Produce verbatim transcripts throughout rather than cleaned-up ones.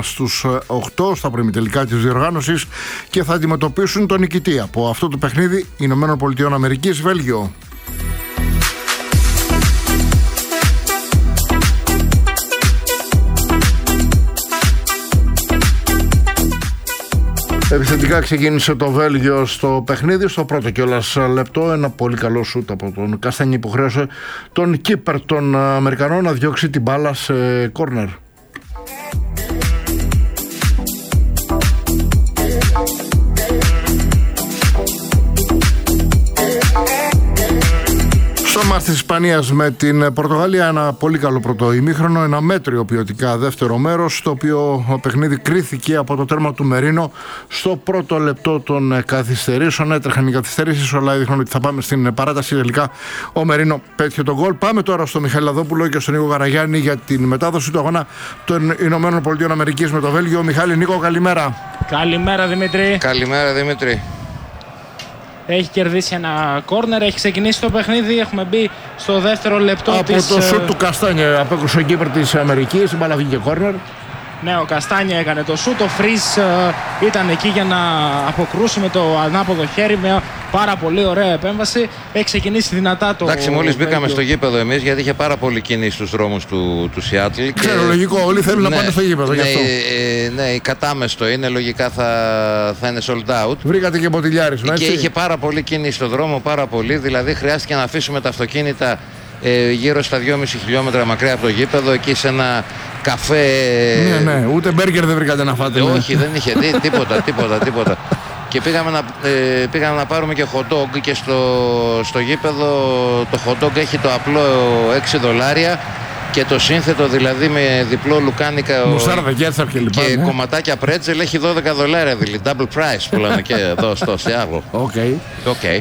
στους οκτώ στα προημιτελικά της διοργάνωσης και θα αντιμετωπίσουν τον νικητή από αυτό το παιχνίδι Ηνωμένων Πολιτειών Αμερικής Βέλγιο. Επιθετικά ξεκίνησε το Βέλγιο στο παιχνίδι, στο πρώτο κιόλας λεπτό. Ένα πολύ καλό σούτ από τον Καστάνι υποχρέωσε τον κίπερ των Αμερικανών να διώξει την μπάλα σε κόρνερ. Στο μάτς της Ισπανίας με την Πορτογαλία, ένα πολύ καλό πρώτο ημίχρονο, ένα μέτριο ποιοτικά δεύτερο μέρος, το οποίο παιχνίδι κρίθηκε από το τέρμα του Μερίνο στο πρώτο λεπτό των καθυστερήσεων. Έτρεχαν οι καθυστερήσεις, αλλά έδειχναν ότι θα πάμε στην παράταση. Τελικά ο Μερίνο πέτυχε τον γκολ. Πάμε τώρα στο Μιχαήλ Λαδόπουλο και στον Νίκο Καραγιάννη για την μετάδοση του αγώνα των Ηνωμένων Πολιτειών Αμερικής με το Βέλγιο. Μιχάλη, Νίκο, καλημέρα. Καλημέρα Δημήτρη. Καλημέρα Δημήτρη. Έχει κερδίσει ένα κόρνερ, έχει ξεκινήσει το παιχνίδι. Έχουμε μπει στο δεύτερο λεπτό από της... Από το σουτ του Καστάνια απέκρουσε ο κύπερ της Αμερικής, η μπάλα βγήκε κόρνερ. Ναι, ο Καστάνια έκανε το σουτ, ο Φρις uh, ήταν εκεί για να αποκρούσει με το ανάποδο χέρι, με πάρα πολύ ωραία επέμβαση. Έχει ξεκινήσει δυνατά το... Εντάξει, μόλις μπήκαμε στο γήπεδο εμείς, γιατί είχε πάρα πολύ κίνηση στους δρόμους του, του Σιάτλ. Ξέρω, και... λογικό, όλοι θέλουν ναι, να πάνε στο γήπεδο, ναι, γι' αυτό. Ε, ναι, κατάμεστο είναι, λογικά θα, θα είναι sold out. Βρήκατε και ποτηλιάρισμα, έτσι. Και είχε πάρα πολύ κίνηση στο δρόμο, πάρα πολύ, δηλαδή χρειάστηκε να αφήσουμε τα αυτοκίνητα ε, γύρω στα δυόμισι χιλιόμετρα μακριά από το γήπεδο, εκεί σε ένα καφέ. Ναι, ναι, ούτε μπέργκερ δεν βρήκατε να φάτε. Ε, ναι. Όχι, δεν είχε δει τίποτα, τίποτα, τίποτα. Και πήγαμε να, ε, πήγαμε να πάρουμε και hot dog και στο, στο γήπεδο το hot dog έχει το απλό έξι δολάρια και το σύνθετο δηλαδή με διπλό λουκάνικα μουσάρδα, κέρθαρ και, λοιπά, και ναι. κομματάκια πρέτζελ έχει δώδεκα δολάρια, δηλαδή double price που λένε και εδώ στο Σιάγλο. Οκ. Okay. Okay.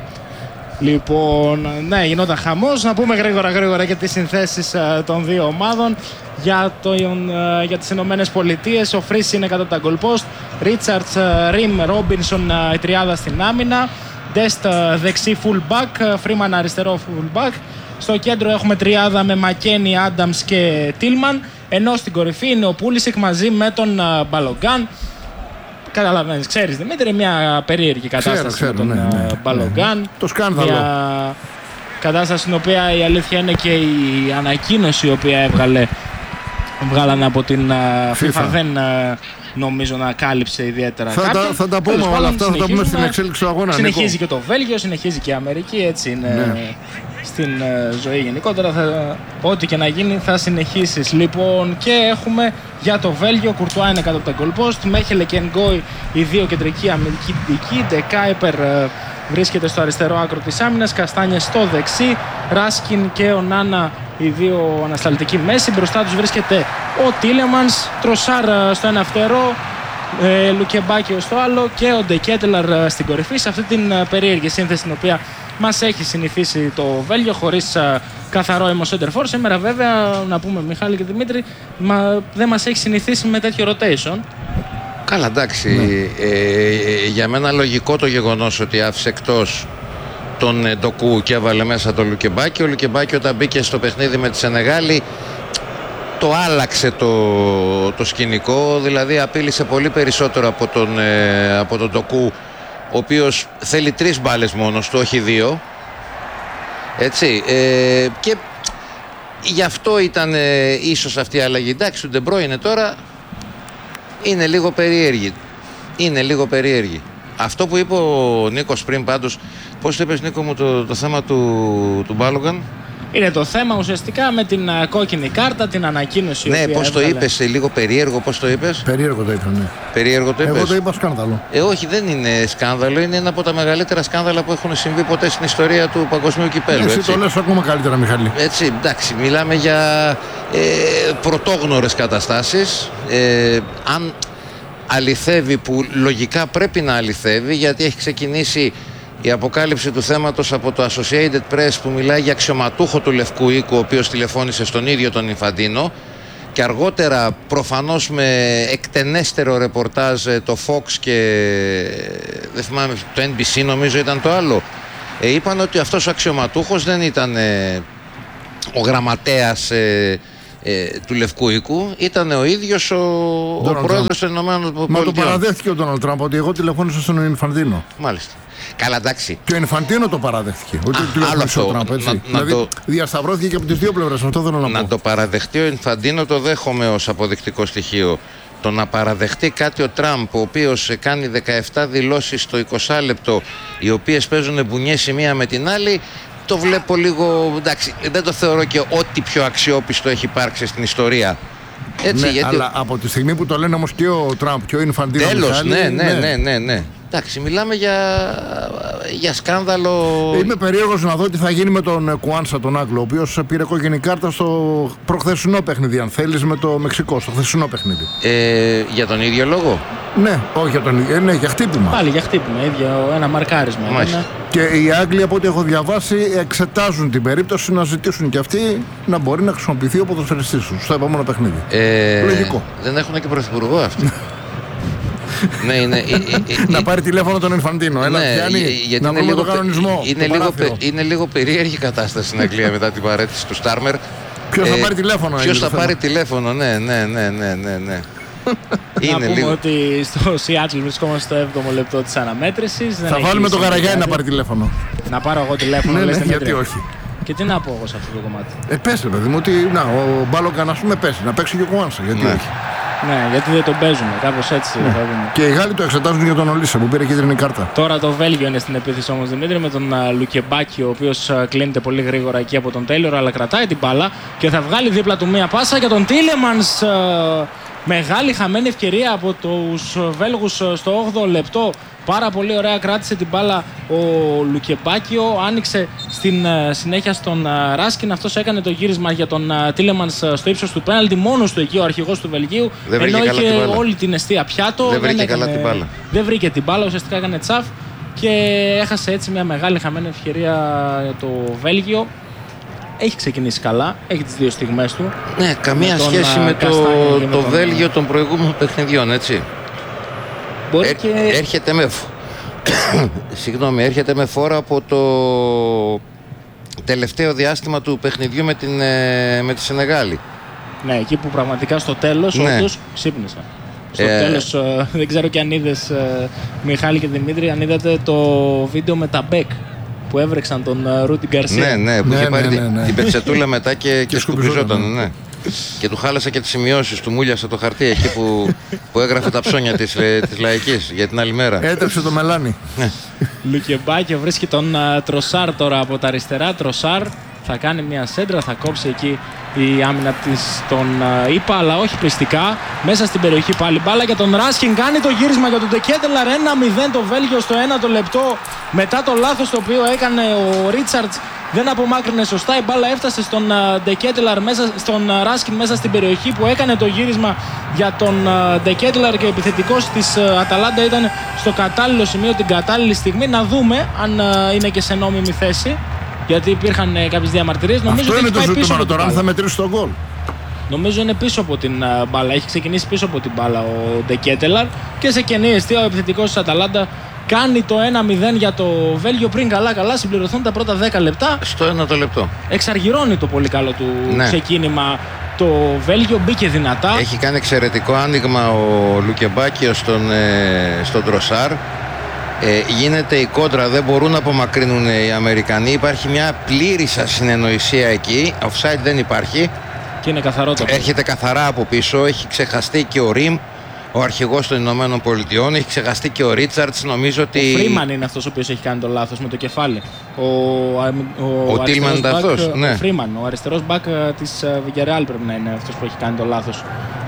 Λοιπόν, ναι, γινόταν χαμός. Να πούμε γρήγορα γρήγορα και τις συνθέσεις uh, των δύο ομάδων. Για, το, uh, για τις Ηνωμένες Πολιτείες, ο Φρις είναι κατά τα goal post, Ρίτσαρτς, Ριμ, Ρόμπινσον η τριάδα στην άμυνα, Ντεστ δεξί full back, Φρίμαν αριστερό full back. Στο κέντρο έχουμε τριάδα με Μακένι, Άνταμς και Τίλμαν, ενώ στην κορυφή είναι ο Πούλισικ μαζί με τον uh, Μπαλογκάν. Καταλαβαίνεις, ξέρεις Δημήτρη, μια περίεργη κατάσταση ξέρω, ξέρω, με τον ναι, ναι, Μπαλογκάν. Ναι, ναι. Το σκάνδαλο. Μια κατάσταση στην οποία η αλήθεια είναι και η ανακοίνωση η οποία έβγαλε, βγάλανε από την FIFA, FIFA δεν νομίζω να κάλυψε ιδιαίτερα θα κάτι. Τα, θα τα πούμε όλα αυτά, θα τα πούμε στην εξέλιξη του αγώνα. Συνεχίζει Νίκο. Και το Βέλγιο, συνεχίζει και η Αμερική, έτσι είναι ναι. Στην uh, ζωή γενικότερα. Θα, ό,τι και να γίνει θα συνεχίσεις. Λοιπόν, και έχουμε για το Βέλγιο, Κουρτουά είναι κάτω από τα goal post, Μέχελε και Γκόι οι δύο κεντρικοί αμυντικοί, Ντεκάιπερ uh, βρίσκεται στο αριστερό άκρο της άμυνας, Καστάνια στο δεξί, Ράσκιν και ο Νάνα οι δύο ανασταλτικοί μέση. Μπροστά τους βρίσκεται ο Τίλεμανς, Τροσάρ uh, στο ένα φτερό, ε, Λουκεμπάκιο στο άλλο και ο Ντεκέτελαρ uh, στην κορυφή, σε αυτή την uh, περίεργη σύνθεση την οποία μας έχει συνηθίσει το Βέλγιο, χωρίς α, καθαρό έμο center for. Σήμερα βέβαια, να πούμε Μιχάλη και Δημήτρη, μα, δεν μας έχει συνηθίσει με τέτοιο rotation. Καλά, εντάξει, ναι. ε, για μένα λογικό το γεγονός ότι άφησε εκτός τον Ντοκού και έβαλε μέσα τον Λουκεμπάκη. Ο Λουκεμπάκη όταν μπήκε στο παιχνίδι με τη Σενεγάλη το άλλαξε το, το σκηνικό, δηλαδή απείλησε πολύ περισσότερο από τον, ε, από τον Ντοκού, ο οποίος θέλει τρεις μπάλες μόνος του, όχι δύο. Έτσι. Ε, και γι' αυτό ήταν ε, ίσως αυτή η αλλαγή. Εντάξει, του Ντεμπρό είναι τώρα, είναι λίγο περίεργη. Είναι λίγο περίεργη. Αυτό που είπε ο Νίκος πριν πάντως, πώς το είπες Νίκο μου το, το θέμα του, του Μπάλογκαν? Είναι το θέμα ουσιαστικά με την uh, κόκκινη κάρτα, την ανακοίνωση. Ναι, πώς το είπες, λίγο περίεργο, πώς το είπες? Περίεργο το είπα, ναι. Περίεργο το είπες. Εγώ το είπα σκάνδαλο. Ε, όχι, δεν είναι σκάνδαλο, είναι ένα από τα μεγαλύτερα σκάνδαλα που έχουν συμβεί ποτέ στην ιστορία του παγκοσμίου κυπέλλου. Εσύ έτσι το λες ακόμα καλύτερα, Μιχάλη. Έτσι, εντάξει, μιλάμε για ε, πρωτόγνωρες καταστάσεις. Ε, αν αληθεύει, που λογικά πρέπει να αληθεύει, γιατί έχει ξεκινήσει η αποκάλυψη του θέματος από το Associated Press, που μιλάει για αξιωματούχο του Λευκού Οίκου, ο οποίος τηλεφώνησε στον ίδιο τον Ινφαντίνο, και αργότερα προφανώς με εκτενέστερο ρεπορτάζ το Fox και δεν θυμάμαι, το Εν Μπι Σι νομίζω ήταν το άλλο, ε, είπαν ότι αυτός ο αξιωματούχος δεν ήταν ε, ο γραμματέας ε, ε, του Λευκού Οίκου ήταν ο ίδιος ο, ο πρόεδρος των Ηνωμένων Πολιτειών. Μα το παραδέχτηκε ο Ντόναλντ Τραμπ ότι εγώ τηλεφώνησα στον Ινφαντίνο. Μάλιστα. Καλά, εντάξει. Και ο Ινφαντίνο το παραδέχτηκε. Ότι τηλεφώνησε ο Τραμπ. Έτσι. Να, δηλαδή το... διασταυρώθηκε και από τις δύο πλευρές. Αυτό θέλω να, να πω. Να το παραδεχτεί ο Ινφαντίνο το δέχομαι ως αποδεικτικό στοιχείο. Το να παραδεχτεί κάτι ο Τραμπ, ο οποίος κάνει δεκαεπτά δηλώσεις στο είκοσι λεπτό, οι οποίες παίζουν μπουνιές η μία με την άλλη, το βλέπω λίγο, εντάξει, δεν το θεωρώ και ό,τι πιο αξιόπιστο έχει υπάρξει στην ιστορία. Έτσι, ναι, γιατί... αλλά από τη στιγμή που το λένε όμως και ο Τραμπ και ο Ινφαντίνο. Τέλος, ναι, ναι, ναι, ναι, ναι, ναι. Εντάξει, μιλάμε για, για σκάνδαλο. Είμαι περίεργος να δω τι θα γίνει με τον Κουάνσα τον Άγγλο, ο οποίος πήρε κόκκινη κάρτα στο προχθεσινό παιχνίδι, αν θέλεις, με το Μεξικό, στο χθεσινό παιχνίδι. Ε, για τον ίδιο λόγο? Ναι, όχι για τον ίδιο, ε, ναι, για χτύπημα. Πάλι για χτύπημα, ίδιο ένα μαρκάρισμα. Μάλιστα. Και οι Άγγλοι, από ό,τι έχω διαβάσει, εξετάζουν την περίπτωση να ζητήσουν και αυτοί να μπορεί να χρησιμοποιηθεί ο ποδοσφαιριστής τους στο επόμενο παιχνίδι. Ε, Λογικό. Δεν έχουν και πρωθυπουργό αυτοί. Ναι, είναι, ε, ε, ε, να πάρει τηλέφωνο τον Ινφαντίνο. Έλα, ναι, πιάνει, γιατί να βρούμε τον κανονισμό. Είναι, το λίγο, είναι λίγο περίεργη κατάσταση στην Αγγλία μετά την παρέτηση του Στάρμερ. Ποιος ε, θα πάρει τηλέφωνο? Ποιος θα πάρει τηλέφωνο, ναι, ναι, ναι, ναι, ναι, ναι. Είναι να πούμε λίγο... ότι στο Σιάτλ βρισκόμαστε στο έβδομο λεπτό της αναμέτρησης. Θα βάλουμε τον Καραγιάννη να πάρει τηλέφωνο. Να πάρω εγώ τηλέφωνο, ναι, λες, ναι, γιατί όχι. Και τι να πω εγώ σε αυτό το κομμάτι? Ε, πες, παιδί μου, ότι να, ο Μπάλογκαν, ας πούμε, πέσει. Να παίξει και ο Κουάνσα, γιατί ναι. όχι. Ναι, γιατί δεν τον παίζουμε, κάπως έτσι. Ναι. Και οι Γάλλοι το εξετάζουν για τον Ολίσσα που πήρε κίτρινη κάρτα. Τώρα το Βέλγιο είναι στην επίθεση όμως, Δημήτρη, με τον uh, Λουκεμπάκη, ο οποίος uh, κλείνεται πολύ γρήγορα εκεί από τον Τέιλορ, αλλά κρατάει την μπάλα και θα βγάλει δίπλα του μία πάσα για τον Τίλεμανς. Uh, μεγάλη χαμένη ευκαιρία από τους Βέλγους στο όγδοο λεπτό. Πάρα πολύ ωραία κράτησε την μπάλα ο Λουκεμπάκιο, άνοιξε στην uh, συνέχεια στον uh, Ράσκιν. Αυτός έκανε το γύρισμα για τον uh, Τίλεμανς στο ύψος του πέναλτι, μόνος του εκεί ο αρχηγός του Βελγίου. Δεν ενώ είχε την όλη την εστία πιάτο. Δεν βρήκε δεν καλά έκανε, την μπάλα. Δεν βρήκε την μπάλα, ουσιαστικά έκανε τσαφ και έχασε έτσι μια μεγάλη χαμένη ευκαιρία για το Βέλγιο. Έχει ξεκινήσει καλά, έχει τις δύο στιγμές του. Ναι, καμία με σχέση τον, με το, το, το τον... Βέλγιο των προηγούμενων παιχνιδιών, έτσι. Μπορεί ε, και... Έρχεται με... Συγγνώμη, έρχεται με φόρα από το τελευταίο διάστημα του παιχνιδιού με, την, με τη Σενεγάλη. Ναι, εκεί που πραγματικά στο τέλος ναι. όντως ξύπνησα. Στο ε... τέλος, ε, δεν ξέρω και αν είδες, ε, Μιχάλη και Δημήτρη, αν είδατε το βίντεο με τα Μπεκ που έβρεξαν τον uh, Ρούτι Γκαρσία. Ναι, ναι, που ναι, είχε πάρει ναι, ναι, ναι. την πετσετούλα μετά και, και, και σκουπιζόταν. Ναι. Και του χάλασα και τις σημειώσεις, του μούλιασε το χαρτί εκεί που, που έγραφε τα ψώνια της, της Λαϊκής για την άλλη μέρα. Έτρεψε το μελάνι. Λουκεμπάκιο βρίσκει τον uh, Τροσάρ τώρα από τα αριστερά. Τροσάρ θα κάνει μια σέντρα, θα κόψει εκεί η άμυνα της τον uh, Ήπα, αλλά όχι πιστικά. Μέσα στην περιοχή πάλι μπάλα για τον Ράσκιν, κάνει το γύρισμα για τον Ντεκέτελαρ. ένα μηδέν το Βέλγιο στο ένατο λεπτό. Μετά το λάθος το οποίο έκανε ο Ρίτσαρτς, δεν απομάκρυνε σωστά. Η μπάλα έφτασε στον Ντεκέτελαρ, μέσα, στον Ράσκιν μέσα στην περιοχή που έκανε το γύρισμα για τον Ντεκέτελαρ και ο επιθετικός της Αταλάντα ήταν στο κατάλληλο σημείο την κατάλληλη στιγμή. Να δούμε αν είναι και σε νόμιμη θέση, γιατί υπήρχαν κάποιες διαμαρτυρίες. Νομίζω αυτό ότι είναι το ζήτημα τώρα, αν θα μετρήσει τον γκολ. Νομίζω είναι πίσω από την uh, μπάλα. Έχει ξεκινήσει πίσω από την μπάλα ο Ντεκέτελαρ και σε κενή αιστεία ο επιθετικός της Αταλάντα κάνει το ένα μηδέν για το Βέλγιο πριν καλά καλά συμπληρωθούν τα πρώτα δέκα λεπτά. Στο ένα το λεπτό. Εξαργυρώνει το πολύ καλό του ναι. ξεκίνημα το Βέλγιο, μπήκε δυνατά. Έχει κάνει εξαιρετικό άνοιγμα ο Λουκεμπάκιο στον, ε, στον Τροσάρ. Ε, γίνεται η κόντρα, δεν μπορούν να απομακρύνουν οι Αμερικανοί. Υπάρχει μια πλήρης ασυνεννοησία εκεί. Offside δεν υπάρχει. Και είναι καθαρό το. Έρχεται καθαρά από πίσω. Έχει ξεχαστεί και ο Ριμ, ο αρχηγός των Ηνωμένων Πολιτειών. Έχει ξεχαστεί και ο Ρίτσαρτς. Νομίζω ότι. Ο Φρίμαν είναι αυτός ο οποίος έχει κάνει το λάθος με το κεφάλι. Ο, ο, ο Τίλμαν είναι αυτός. Ναι. Ο Φρίμαν, ο αριστερός μπακ της Βιγιαρεάλ πρέπει να είναι αυτός που έχει κάνει το λάθος.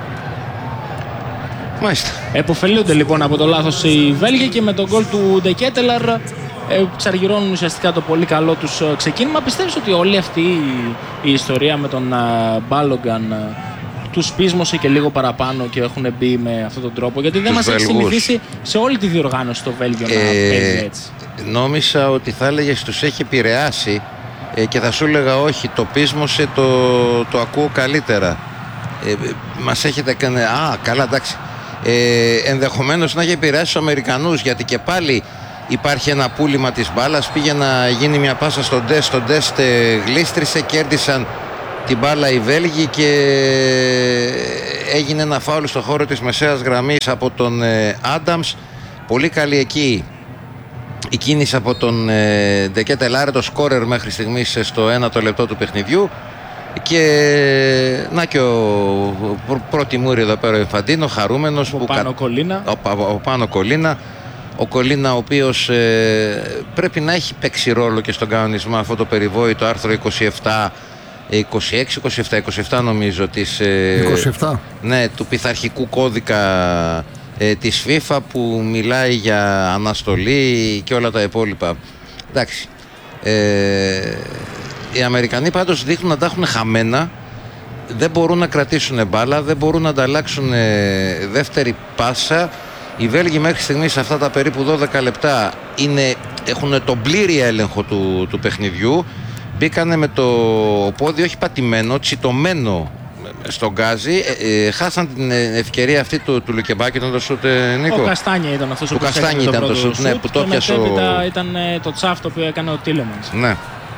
Μάλιστα. Εποφελούνται λοιπόν από το λάθος οι Βέλγοι και με τον γκολ του Ντεκέτελαρ εξαργυρώνουν ουσιαστικά το πολύ καλό τους ξεκίνημα. Πιστεύεις ότι όλη αυτή η ιστορία με τον Μπάλογκαν τους πείσμωσε και λίγο παραπάνω και έχουν μπει με αυτόν τον τρόπο? Γιατί δεν τους μας Βέλγους. Έχει συνηθίσει σε όλη τη διοργάνωση το Βέλγιο ε, να παίζει έτσι. Νόμισα ότι θα έλεγες τους έχει επηρεάσει ε, και θα σου έλεγα όχι, το πείσμωσε το, το ακούω καλύτερα. Ε, μας έχετε κάνει, α καλά εντάξει. Ε, ενδεχομένως να έχει επηρεάσει τους Αμερικανούς, γιατί και πάλι υπάρχει ένα πούλημα της μπάλας. Πήγε να γίνει μια πάσα στον τεστ, στον τεστ γλίστρισε, κέρδισαν την μπάλα οι Βέλγοι και έγινε ένα φάουλ στο χώρο της μεσαίας γραμμής από τον Άνταμς. Πολύ καλή εκεί η κίνηση από τον Ντε Кетελάρε, το σκόρερ μέχρι στιγμής στο ένατο λεπτό του παιχνιδιού. Και να και ο πρώτη μούρη εδώ πέρα ο Ινφαντίνο, χαρούμενος. Ο που Πάνο κα... Κολίνα. Ο, ο, ο Πάνο Κολίνα. Ο Κολίνα ο οποίος ε, πρέπει να έχει παίξει ρόλο και στον κανονισμό αυτό το περιβόητο άρθρο είκοσι επτά, είκοσι έξι, είκοσι επτά, είκοσι επτά νομίζω της, ε, είκοσι επτά. Ναι, του πειθαρχικού κώδικα ε, της FIFA που μιλάει για αναστολή και όλα τα υπόλοιπα. Εντάξει. Ε, οι Αμερικανοί πάντως δείχνουν να τα έχουν χαμένα. Δεν μπορούν να κρατήσουν μπάλα, δεν μπορούν να ανταλλάξουν ε, δεύτερη πάσα. Οι Βέλγοι μέχρι στιγμής σε αυτά τα περίπου δώδεκα λεπτά είναι, έχουν τον πλήρη έλεγχο του, του παιχνιδιού. Μπήκανε με το πόδι όχι πατημένο, τσιτωμένο στον γκάζι. Ε, ε, χάσαν την ευκαιρία αυτή του, του Λουκεμπάκη, ήταν το σουτ, Νίκο. Ο Καστάνια ήταν αυτός ο οποίος έκανε ήταν το σουτ, ναι, που το πιάσε ο... ο... ήταν το τσάφ το οποίο έκανε ο Τίλεμανς. Ναι.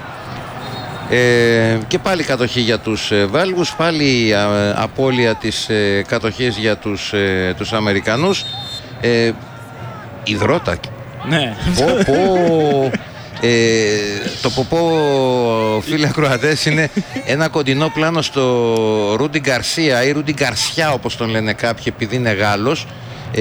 Ε, και πάλι κατοχή για τους ε, Βέλγους, πάλι α, απώλεια της ε, κατοχής για τους, ε, τους Αμερικανούς. Ε, υδρότα. Ναι. Πω, πω, ε, το ποπό, φίλε ακροατές, είναι ένα κοντινό πλάνο στο Ρούντι Γκαρσία ή Ρούντι Γκαρσιά όπως τον λένε κάποιοι επειδή είναι Γάλλος. Ε,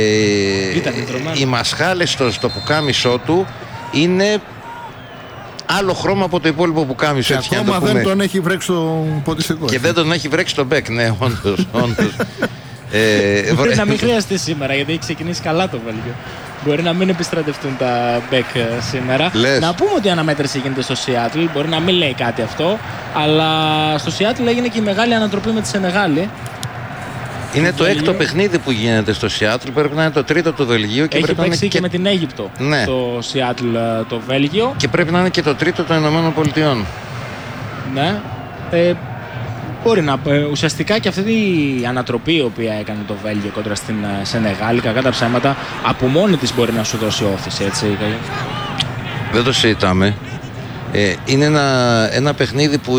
οι μασχάλες στο, στο πουκάμισό του είναι άλλο χρώμα από το υπόλοιπο πουκάμισο. Και ακόμα δεν τον έχει βρέξει το ποτιστικό. Και δεν τον έχει βρέξει το μπέκ, ναι, όντως, όντως. Ε, Μπορεί να μην χρειαστεί σήμερα γιατί έχει ξεκινήσει καλά το Βέλγιο. Μπορεί να μην επιστρατευτούν τα μπέκ σήμερα. Λες. Να πούμε ότι η αναμέτρηση γίνεται στο Σιάτλ. Μπορεί να μην λέει κάτι αυτό. Αλλά στο Σιάτλ έγινε και η μεγάλη ανατροπή με τη Σενεγάλη. Είναι το έκτο παιχνίδι που γίνεται στο Σιάτλ. Πρέπει να είναι το τρίτο του Βελγίου. Και έχει πρέπει παίξει να είναι και... και με την Αίγυπτο. Ναι. Το Σιάτλ το Βέλγιο. Και πρέπει να είναι και το τρίτο των Ηνωμένων Πολιτειών. Ναι. Ε, Μπορεί να, ουσιαστικά και αυτή η ανατροπή η οποία έκανε το Βέλγιο κόντρα στην Σενεγάλη, κακά τα ψέματα, από μόνη της μπορεί να σου δώσει όθηση, έτσι. Δεν το συζητάμε. Ε, είναι ένα, ένα παιχνίδι που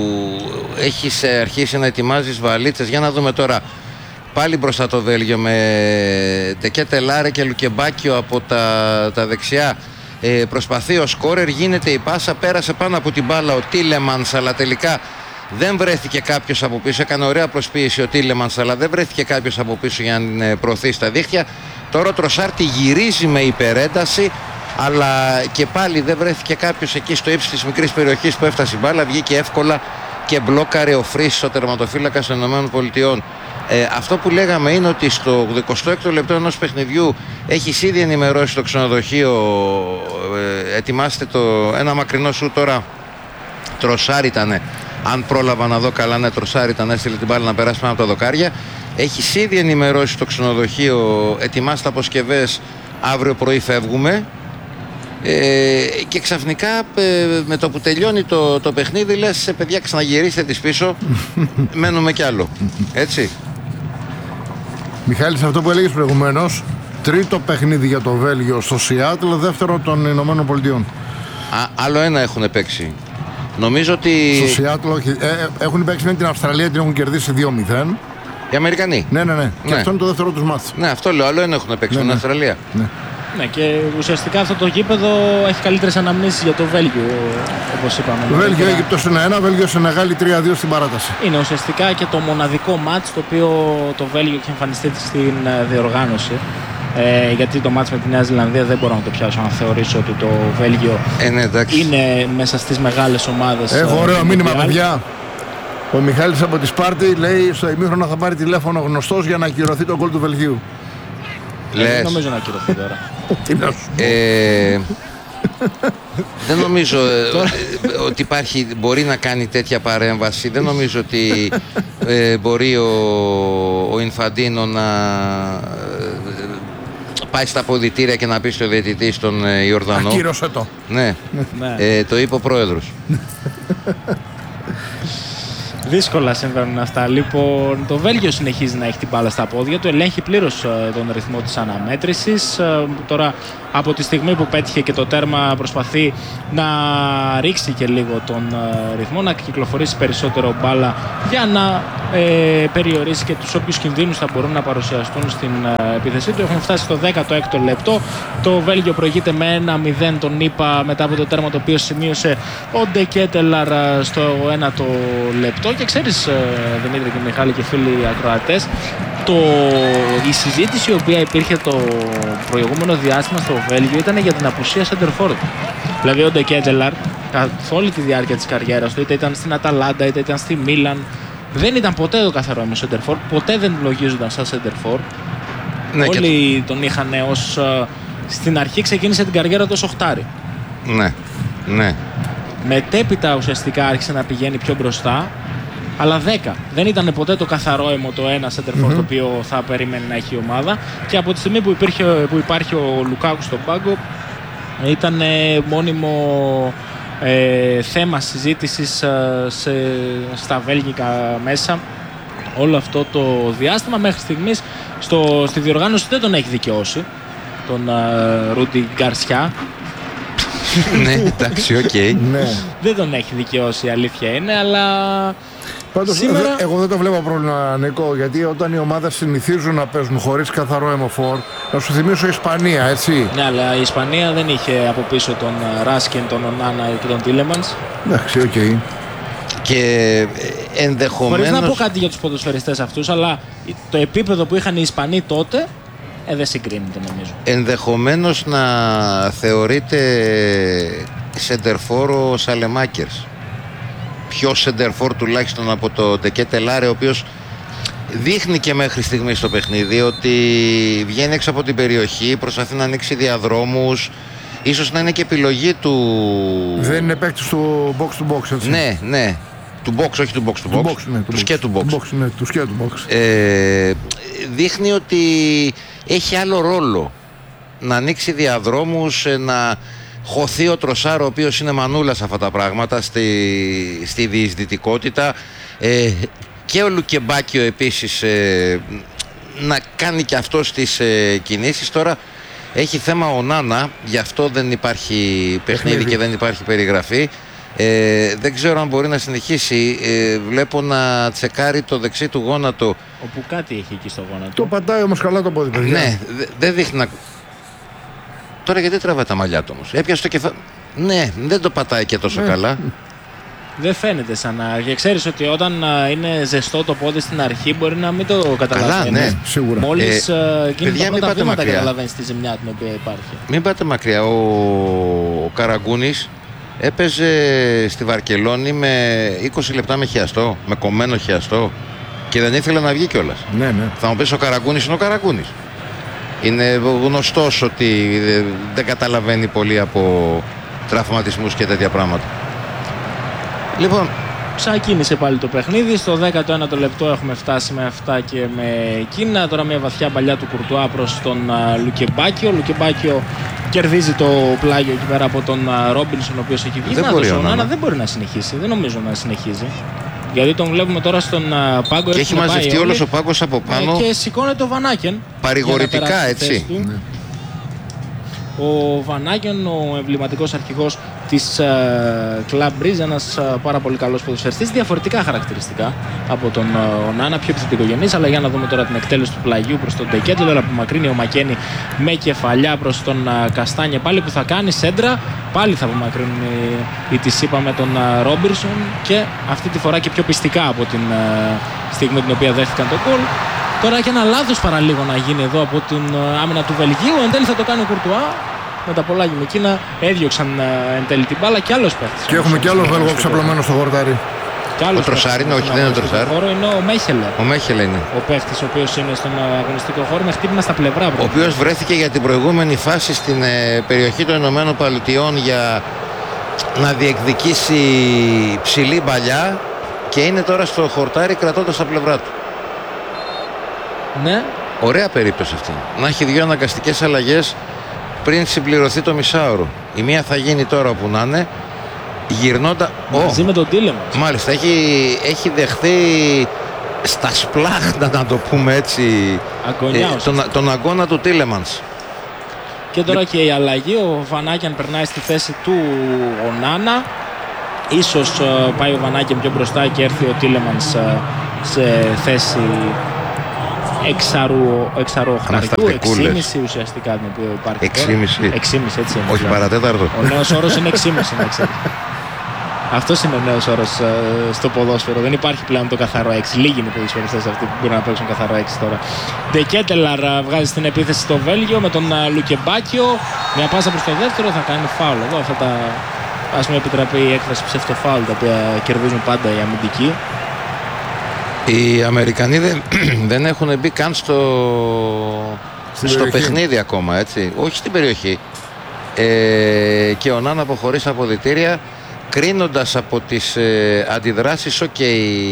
έχεις αρχίσει να ετοιμάζεις βαλίτσες. Για να δούμε τώρα πάλι μπροστά το Βέλγιο με Ντε Кетελάρε και Λουκεμπάκιο από τα, τα δεξιά. Ε, προσπαθεί ο σκόρερ, γίνεται η πάσα, πέρασε πάνω από την μπάλα ο Τίλεμανς, αλλά τελικά δεν βρέθηκε κάποιος από πίσω. Έκανε ωραία προσποίηση ο Τίλεμανς, αλλά δεν βρέθηκε κάποιος από πίσω για να προωθεί στα δίχτυα. Τώρα ο Τροσάρτη γυρίζει με υπερένταση, αλλά και πάλι δεν βρέθηκε κάποιος εκεί στο ύψος της μικρής περιοχής που έφτασε η μπάλα. Βγήκε εύκολα και μπλόκαρε ο Φρύς, ο τερματοφύλακας των ΗΠΑ. Ε, αυτό που λέγαμε είναι ότι στο ογδοηκοστό έκτο λεπτό ενός παιχνιδιού έχει ήδη ενημερώσει το ξενοδοχείο. Ε, ετοιμάστε το, ένα μακρινό σου τώρα. Τροσάρι ήτανε. Αν πρόλαβα να δω καλά, ναι, Τροσάρι ήταν, έστειλε την μπάλα να περάσει πάνω από τα δοκάρια. Έχει ήδη ενημερώσει το ξενοδοχείο, ετοιμάστε αποσκευές, αύριο πρωί φεύγουμε. Ε, και ξαφνικά ε, με το που τελειώνει το, το παιχνίδι λες, παιδιά, ξαναγυρίστε τις πίσω, μένουμε κι άλλο. Έτσι. Μιχάλη, σε αυτό που έλεγες προηγουμένως, τρίτο παιχνίδι για το Βέλγιο στο Σιάτλ, δεύτερο των Ηνωμένων Πολιτειών. Α, άλλο ένα έχουν παίξει. Νομίζω ότι. Στο Σιάτλ, όχι. Ε, έχουν παίξει με την Αυστραλία, την έχουν κερδίσει δύο μηδέν. Οι Αμερικανοί. Ναι, ναι, ναι. ναι. Και αυτό είναι το δεύτερο τους μάτς. Ναι, αυτό λέω. Άλλο ένα έχουν παίξει με την Αυστραλία. Ναι. Ναι, και ουσιαστικά αυτό το γήπεδο έχει καλύτερες αναμνήσεις για το Βέλγιο, όπως είπαμε. Βέλγιο, Αίγυπτος ένα ένα, Βέλγιο Σενεγάλη τρία δύο στην παράταση. Είναι ουσιαστικά και το μοναδικό μάτς το οποίο το Βέλγιο έχει εμφανιστεί στην διοργάνωση. Ε, γιατί το μάτς με τη Νέα Ζηλανδία δεν μπορώ να το πιάσω να θεωρήσω ότι το Βέλγιο ε, ναι, είναι μέσα στις μεγάλες ομάδες. Έχω ωραίο μήνυμα, παιδιά. Ο Μιχάλης από τη Σπάρτη λέει στο ημίχρονο θα πάρει τηλέφωνο γνωστός για να ακυρωθεί το γκολ του Βελγίου. Ε, δεν νομίζω να ακυρωθεί τώρα. Τι να σου πω. Ε, δεν νομίζω ε, ότι υπάρχει, μπορεί να κάνει τέτοια παρέμβαση. Δεν νομίζω ότι ε, μπορεί ο, ο Ινφαντίνο να ε, πάει στα αποδυτήρια και να πει στο διαιτητή στον ε, Ιορδανό. Ακύρωσε το. Ναι, ναι. Ε, το είπε ο πρόεδρος. Δύσκολα συμβαίνουν αυτά. Λοιπόν, το Βέλγιο συνεχίζει να έχει την μπάλα στα πόδια του, ελέγχει πλήρως τον ρυθμό της αναμέτρησης. Τώρα Από τη στιγμή που πέτυχε και το τέρμα προσπαθεί να ρίξει και λίγο τον ε, ρυθμό, να κυκλοφορήσει περισσότερο μπάλα για να ε, περιορίσει και τους όποιους κινδύνους θα μπορούν να παρουσιαστούν στην ε, επίθεσή του. Έχουν φτάσει στο δέκατο έκτο λεπτό. Το Βέλγιο προηγείται με ένα μηδέν, τον είπα, μετά από το τέρμα το οποίο σημείωσε ο Ντε Κέτελαρ στο ένατο λεπτό. Και ξέρεις, ε, Δημήτρη και Μιχάλη και φίλοι ακροατές, το, η συζήτηση η οποία υπήρχε το προηγούμενο διάστημα στο Βέλγιο ήταν για την απουσία center-forward. Δηλαδή ο Ντε Κέτελαρ καθ' όλη τη διάρκεια της καριέρας του, είτε ήταν στην Αταλάντα είτε ήταν στη Μίλαν, δεν ήταν ποτέ το καθαρό με center-forward, ποτέ δεν λογίζονταν σαν center-forward. Ναι, όλοι το... τον είχαν ως... Στην αρχή ξεκίνησε την καριέρα του ως οχτάρι. Ναι, ναι. Μετέπειτα ουσιαστικά άρχισε να πηγαίνει πιο μπροστά, αλλά δέκα. Δεν ήταν ποτέ το καθαρό έμο το ένα center-forward mm-hmm. το οποίο θα περίμενε να έχει η ομάδα. Και από τη στιγμή που, υπήρχε, που υπάρχει ο Λουκάκου στον πάγκο, ήταν μόνιμο ε, θέμα συζήτησης ε, σε, στα βέλγικα μέσα όλο αυτό το διάστημα. Μέχρι στιγμής στο, στη διοργάνωση δεν τον έχει δικαιώσει τον ε, Ρούντι Γκαρσιά. Ναι, εντάξει, οκ. Okay. Δεν τον έχει δικαιώσει, η αλήθεια είναι, αλλά πάντως σήμερα... εγώ δεν το βλέπω πρόβλημα, Νικό, γιατί όταν οι ομάδες συνηθίζουν να παίζουν χωρίς καθαρό αιμοφόρ, να σου θυμίσω η Ισπανία, έτσι. Ναι, αλλά η Ισπανία δεν είχε από πίσω τον Ράσκιν, τον Ονάνα και τον Τίλεμανς. Εντάξει, οκ. Okay. Και ενδεχομένως... Χωρίς να πω κάτι για τους ποδοσφαιριστές αυτούς, αλλά το επίπεδο που είχαν οι Ισπανοί τότε ε, δεν συγκρίνεται, νομίζω. Ενδεχομένως να θεωρείται σεντερφόρ ο Σαλεμάκερς. Πιο σεντερφόρ τουλάχιστον από το Ντε Κέτελαρ, ο οποίος δείχνει και μέχρι στιγμή στο παιχνίδι ότι βγαίνει έξω από την περιοχή, προσπαθεί να ανοίξει διαδρόμους. Ίσως να είναι και επιλογή του... Δεν είναι παίκτης του box to box, έτσι. Ναι, ναι. Του box, όχι του box to box. Του, box, ναι, του, του σκέ του box. Του box, ναι, του σκέ του box. Ε, δείχνει ότι έχει άλλο ρόλο. Να ανοίξει διαδρόμους, να χωθεί ο Τροσάρ, ο οποίος είναι μανούλα σε αυτά τα πράγματα, στη, στη διεισδυτικότητα. Ε, και ο Λουκεμπάκιο επίσης ε, να κάνει και αυτός τις ε, κινήσεις. Τώρα έχει θέμα ο Νάνα, γι' αυτό δεν υπάρχει παιχνίδι, παιχνίδι. Και δεν υπάρχει περιγραφή. Ε, δεν ξέρω αν μπορεί να συνεχίσει. Ε, βλέπω να τσεκάρει το δεξί του γόνατο. Όπου κάτι έχει εκεί στο γόνατο. Το πατάει όμως καλά το πόδι, παιδιά. Ναι, δεν δε δείχνει να... Τώρα γιατί τραβάει τα μαλλιά του όμως. Έπιασε το κεφάλι. Ναι, δεν το πατάει και τόσο ναι. καλά. Δεν φαίνεται σαν να... Και ξέρεις ότι όταν είναι ζεστό το πόδι στην αρχή μπορεί να μην το καταλαβαίνεις. Ναι, σίγουρα. Μόλις ε, γίνει τα πρώτα βήματα καταλαβαίνεις τη ζημιά την οποία υπάρχει. Μην πάτε μακριά. Ο, ο Καραγκούνης έπαιζε στη Βαρκελόνη με είκοσι λεπτά με χιαστό, με κομμένο χιαστό και δεν ήθελε να βγει κιόλας. Ναι, ναι. Θα μου πεις ο Καραγκούνης είναι ο Καραγκούνης. Είναι γνωστός ότι δεν καταλαβαίνει πολύ από τραυματισμούς και τέτοια πράγματα. Λοιπόν, ξεκίνησε πάλι το παιχνίδι. Στο δέκατο ένατο λεπτό έχουμε φτάσει με αυτά και με εκείνα. Τώρα μια βαθιά παλιά του Κουρτουά προς τον Λουκεμπάκιο. Ο Λουκεμπάκιο κερδίζει το πλάγιο εκεί πέρα από τον Ρόμπινσον, ο οποίος έχει βγει. Δεν, μπορεί, ο Νάνα δεν μπορεί να συνεχίσει. Δεν νομίζω να συνεχίζει. Γιατί τον βλέπουμε τώρα στον πάγκο. Και έχει μαζευτεί όλος ο πάγκος από πάνω. Και σηκώνεται ο Βανάκεν. Παρηγορητικά, έτσι. Ναι. Ο Βανάκεν, ο εμβληματικός αρχηγός της uh, Club Breeze, ένας uh, πάρα πολύ καλός ποδοσφαιριστής, διαφορετικά χαρακτηριστικά από τον uh, Νάνα, πιο επιθετικογενής. Αλλά για να δούμε τώρα την εκτέλεση του πλαγιού προς τον Ντε Κέτελαρ, που μακρύνει ο Μακένι με κεφαλιά προς τον uh, Καστάνιε πάλι, που θα κάνει σέντρα. Πάλι θα απομακρύνουν οι, οι της είπα με τον uh, Ρόμπινσον, και αυτή τη φορά και πιο πιστικά από την uh, στιγμή την οποία δέχτηκαν το γκολ. Τώρα και ένα λάθος παραλίγο να γίνει εδώ από την uh, άμυνα του Βελγίου. Εν τέλει θα το κάνει ο Κουρτουά. Με τα πολλά γυμνικίνα έδιωξαν uh, εν τέλει την μπάλα και άλλος παίχτης. Και έχουμε και άλλο Βέλγο ξαπλωμένο στο χορτάρι. Ο Τροσάρι είναι, όχι δεν είναι ο Τροσάρι. Είναι ο Μέχελε. Ο Μέχελε είναι. Ο παίχτης ο οποίος είναι στον αγωνιστικό χώρο με χτύπημα στα πλευρά. Ο οποίος βρέθηκε για την προηγούμενη φάση στην ε, περιοχή των Ηνωμένων Παλαιτιών για να διεκδικήσει ψηλή μπαλιά και είναι τώρα στο χορτάρι κρατώντας τα πλευρά του. Ναι. Ωραία περίπτωση αυτή. Να έχει δύο αναγκαστικές αλλαγές πριν συμπληρωθεί το μισάωρο. Η μία θα γίνει τώρα όπου να είναι. Γυρνώντα... Μαζί oh. με τον Τίλεμανς. Μάλιστα, έχει, έχει δεχθεί στα σπλάχνα, να το πούμε έτσι, Αγωνιά, ε, τον, τον αγώνα του Τίλεμανς. Και τώρα και η αλλαγή, ο Βανάκιαν περνάει στη θέση του Ονάνα. Ίσως uh, πάει ο Βανάκιαν πιο μπροστά και έρθει ο Τίλεμανς uh, σε θέση εξαρού, εξαρού οχταριού, έξι ουσιαστικά την οποία υπάρχει έξι έξι έτσι είναι. Όχι παρατέταρτο. Ο νέος όρος είναι έξι κόμμα πέντε. Αυτός είναι ο νέος όρος uh, στο ποδόσφαιρο. Δεν υπάρχει πλέον το καθαρό έξι. Λίγοι είναι οι ποδοσφαιριστές αυτοί που μπορούν να παίξουν καθαρό έξι τώρα. Ντε Κέτελαρ uh, βγάζει στην επίθεση στο Βέλγιο με τον uh, Λουκεμπάκιο. Μια πάσα προς το δεύτερο, θα κάνει φάουλ εδώ. Αυτά τα, ας μην επιτραπεί η έκφραση ψευτοφάουλ, τα οποία κερδίζουν πάντα οι αμυντικοί. Οι Αμερικανοί δεν, δεν έχουν μπει καν στο, στο παιχνίδι ακόμα, έτσι. Όχι στην περιοχή. Ε, και ο Νάνα αποχωρεί στα αποδυτήρια, κρίνοντας από τις ε, αντιδράσεις, ok,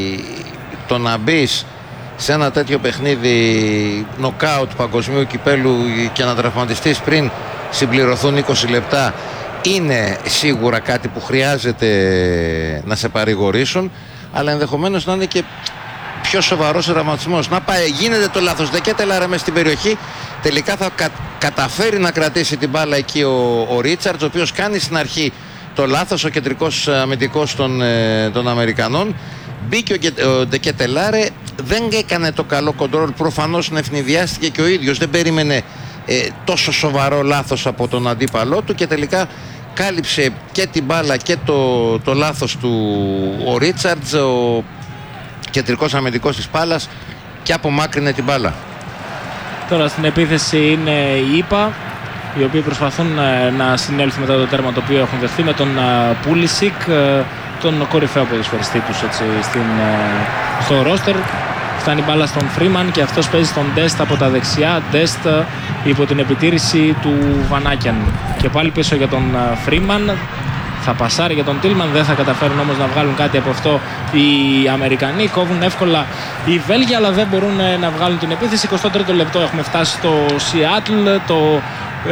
το να μπεις σε ένα τέτοιο παιχνίδι νοκάουτ παγκοσμίου κυπέλου και να τραυματιστείς πριν συμπληρωθούν είκοσι λεπτά είναι σίγουρα κάτι που χρειάζεται να σε παρηγορήσουν, αλλά ενδεχομένως να είναι και πιο σοβαρός τραυματισμός. Να πάει, γίνεται το λάθος. Ντε Κέτελαρ μες στην περιοχή. Τελικά θα κα, καταφέρει να κρατήσει την μπάλα εκεί ο, ο Ρίτσαρτς, ο οποίος κάνει στην αρχή το λάθος, ο κεντρικός αμυντικός των, ε, των Αμερικανών. Μπήκε ο, ο Ντε Κέτελαρ, δεν έκανε το καλό κοντρόλ. Προφανώς ευνηδιάστηκε και ο ίδιος. Δεν περίμενε ε, τόσο σοβαρό λάθος από τον αντίπαλό του και τελικά κάλυψε και την μπάλα και το, το λάθος του ο Ρίτσαρτς, ο κεντρικός αμυντικός της μπάλας, και απομάκρυνε την μπάλα. Τώρα στην επίθεση είναι οι ΙΠΑ, οι οποίοι προσπαθούν να συνέλθουν μετά το τέρμα το οποίο έχουν δεχθεί με τον Πούλισικ, τον κορυφαίο ποδοσφαιριστή τους έτσι, στην, στο ρόστερ. Φτάνει μπάλα στον Φρίμαν και αυτός παίζει στον Ντεστ από τα δεξιά. Ντεστ υπό την επιτήρηση του Βανάκιαν. Και πάλι πίσω για τον Φρίμαν. Θα πασάρει για τον Τίλμαν, δεν θα καταφέρουν όμως να βγάλουν κάτι από αυτό οι Αμερικανοί. Κόβουν εύκολα οι Βέλγοι, αλλά δεν μπορούν να βγάλουν την επίθεση. εικοστό τρίτο λεπτό έχουμε φτάσει στο Σιάτλ. Το,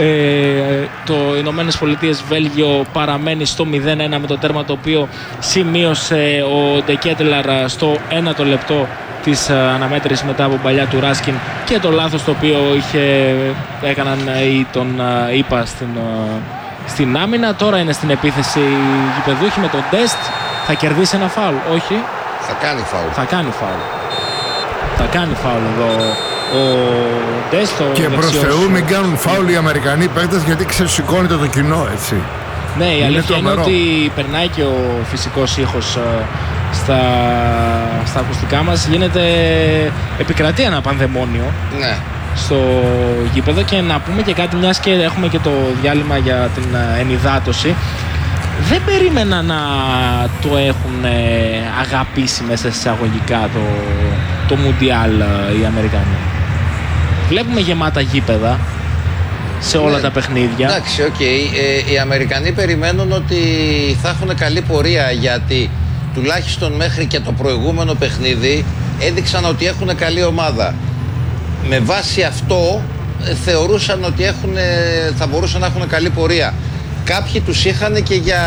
ε, το Ηνωμένες Πολιτείες Βέλγιο παραμένει στο μηδέν ένα με το τέρμα το οποίο σημείωσε ο Ντε Κέτελαρ στο ένατο λεπτό της αναμέτρησης μετά από παλιά του Ράσκιν και το λάθος το οποίο είχε, έκαναν οι τον ΙΠΑ στην στην άμυνα. Τώρα είναι στην επίθεση οι γηπεδούχοι με τον Ντεστ. Θα κερδίσει ένα φάουλ, όχι. Θα κάνει φάουλ. Θα κάνει φάουλ. Θα κάνει φάουλ εδώ ο Ντεστ. Και προς Θεού μην κάνουν φάουλ οι Αμερικανοί παίκτες, γιατί ξεσηκώνεται το κοινό, έτσι. Ναι, η είναι αλήθεια είναι ότι περνάει και ο φυσικός ήχος στα, στα ακουστικά μας. Γίνεται, επικρατεί ένα πανδαιμόνιο. Ναι. Στο γήπεδο. Και να πούμε και κάτι, μιας και έχουμε και το διάλειμμα για την ενυδάτωση, δεν περίμενα να το έχουν αγαπήσει μέσα εισαγωγικά το, το Μουντιάλ οι Αμερικανοί. Βλέπουμε γεμάτα γήπεδα σε όλα ναι, τα παιχνίδια. Εντάξει, οκ. Okay. Ε, οι Αμερικανοί περιμένουν ότι θα έχουν καλή πορεία, γιατί τουλάχιστον μέχρι και το προηγούμενο παιχνίδι έδειξαν ότι έχουν καλή ομάδα. Με βάση αυτό ε, θεωρούσαν ότι έχουν, θα μπορούσαν να έχουν καλή πορεία. Κάποιοι τους είχαν και για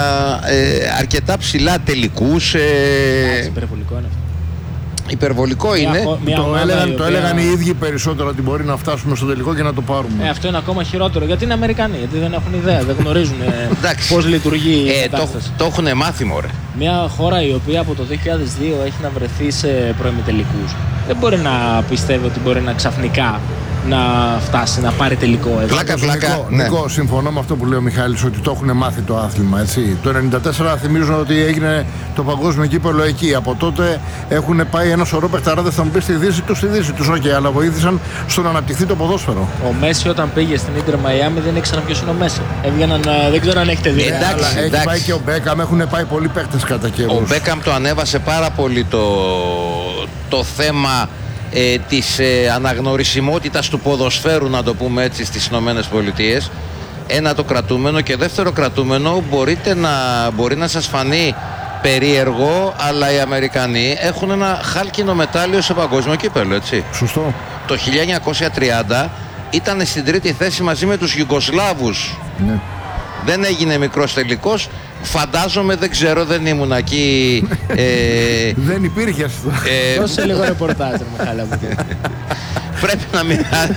ε, αρκετά ψηλά τελικούς. Ε, Άς, υπερβολικό είναι αυτό. Υπερβολικό είναι. Μια, μια το, έλεγαν, οποία... το έλεγαν οι ίδιοι περισσότερο ότι μπορεί να φτάσουμε στο τελικό και να το πάρουμε. Ε, αυτό είναι ακόμα χειρότερο, γιατί είναι Αμερικανοί, γιατί δεν έχουν ιδέα, δεν γνωρίζουν πώς λειτουργεί η ε, κατάσταση. Το, το έχουν μάθει, μωρέ. Μια χώρα η οποία από το δύο χιλιάδες δύο έχει να βρεθεί σε προημιτελικούς, δεν μπορεί να πιστεύει ότι μπορεί να ξαφνικά να φτάσει, να πάρει τελικό εδώ. Πλάκα, πλάκα. Νικό, ναι. Νικό, συμφωνώ με αυτό που λέει ο Μιχάλης, ότι το έχουν μάθει το άθλημα. Έτσι. Το ενενήντα τέσσερα θυμίζουν ότι έγινε το παγκόσμιο κύπελλο εκεί. Από τότε έχουν πάει ένα σωρό παιχταράδες, θα μου πει στη Δύση του, στη Δύση του. Όχι, okay, αλλά βοήθησαν στο να αναπτυχθεί το ποδόσφαιρο. Ο Μέση όταν πήγε στην Ίντερ Μαϊάμι δεν ήξεραν ποιος είναι ο Μέση. Έβγαιναν, δεν ξέρω αν έχετε δει. Εντάξει, αλλά εντάξει. Έχει πάει και ο Μπέκαμ, έχουν πάει πολλοί παίκτες κατά καιρούς. Ο Μπέκαμ το ανέβασε πάρα πολύ το, το θέμα. Ε, της ε, αναγνωρισιμότητας του ποδοσφαίρου, να το πούμε έτσι, στις Ηνωμένες Πολιτείες. Ένα το κρατούμενο, και δεύτερο κρατούμενο, μπορείτε να, μπορεί να σας φανεί περίεργο, αλλά οι Αμερικανοί έχουν ένα χάλκινο μετάλλιο σε παγκόσμιο κύπελλο, έτσι. Σωστό. Το χίλια εννιακόσια τριάντα ήταν στην τρίτη θέση μαζί με τους Ιουγκοσλάβους. Ναι. Δεν έγινε μικρός τελικός. Φαντάζομαι, δεν ξέρω, δεν ήμουν εκεί. ε, δεν υπήρχε αυτό. Ε, Δώσε λίγο ρεπορτάζ, Μιχάλη. πρέπει να, μοιρά...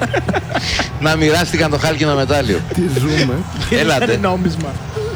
να μοιράστηκαν το χάλκινο μετάλλιο. Τι ζούμε. Έλατε. Είναι νόμισμα.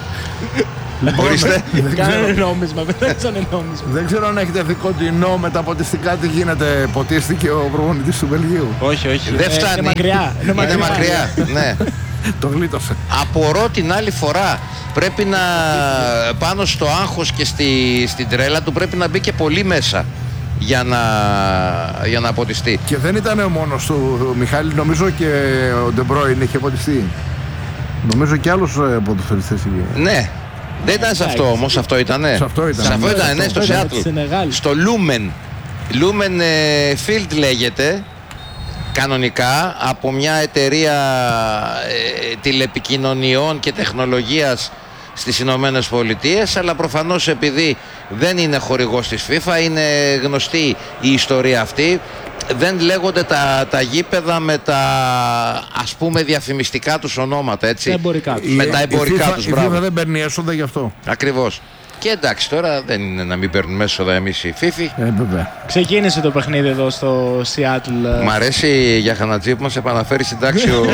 Ορίστε. Κάνανε νόμισμα, πετάξανε νόμισμα. Δεν ξέρω αν έχετε δει κοντινό με τα ποτιστικά τι γίνεται. Ποτίστηκε ο προπονητής του Βελγίου. Όχι, όχι. Δεν φτάνει. Είναι μακριά. Είναι μακριά. Ναι. Το γλίτωσε. Απορώ την άλλη φορά. Πρέπει να πάνω στο άγχος και στη, στην τρέλα του πρέπει να μπει και πολύ μέσα για να, για να ποτιστεί. Και δεν ήταν ο μόνος του, ο Μιχάλη, νομίζω και ο Ντεμπρόιν είχε ποτιστεί. Νομίζω και άλλους ποδοσφαιριστές είχε. Ναι. Δεν ήταν σε αυτό όμως, αυτό ήτανε. Σε αυτό ήταν. Σε αυτό ήταν, ναι, στο Σιάτλ. Στο Lumen. Lumen Field λέγεται. Κανονικά από μια εταιρεία ε, τηλεπικοινωνιών και τεχνολογίας στις Ηνωμένες Πολιτείες, αλλά προφανώς επειδή δεν είναι χορηγός της FIFA, είναι γνωστή η ιστορία αυτή, δεν λέγονται τα, τα γήπεδα με τα, ας πούμε, διαφημιστικά τους ονόματα, έτσι. Τα εμπορικά τους. Με τα εμπορικά η FIFA, τους, η μπράβο. FIFA δεν παίρνει έσοδα γι' αυτό. Ακριβώς. Και εντάξει, τώρα δεν είναι να μην παίρνουμε έσοδα εμείς οι φίφοι. Ε, βέβαια. Ξεκίνησε το παιχνίδι εδώ στο Σιάτλ. Μ' αρέσει για Χανατζή που μας επαναφέρει στην τάξη ο,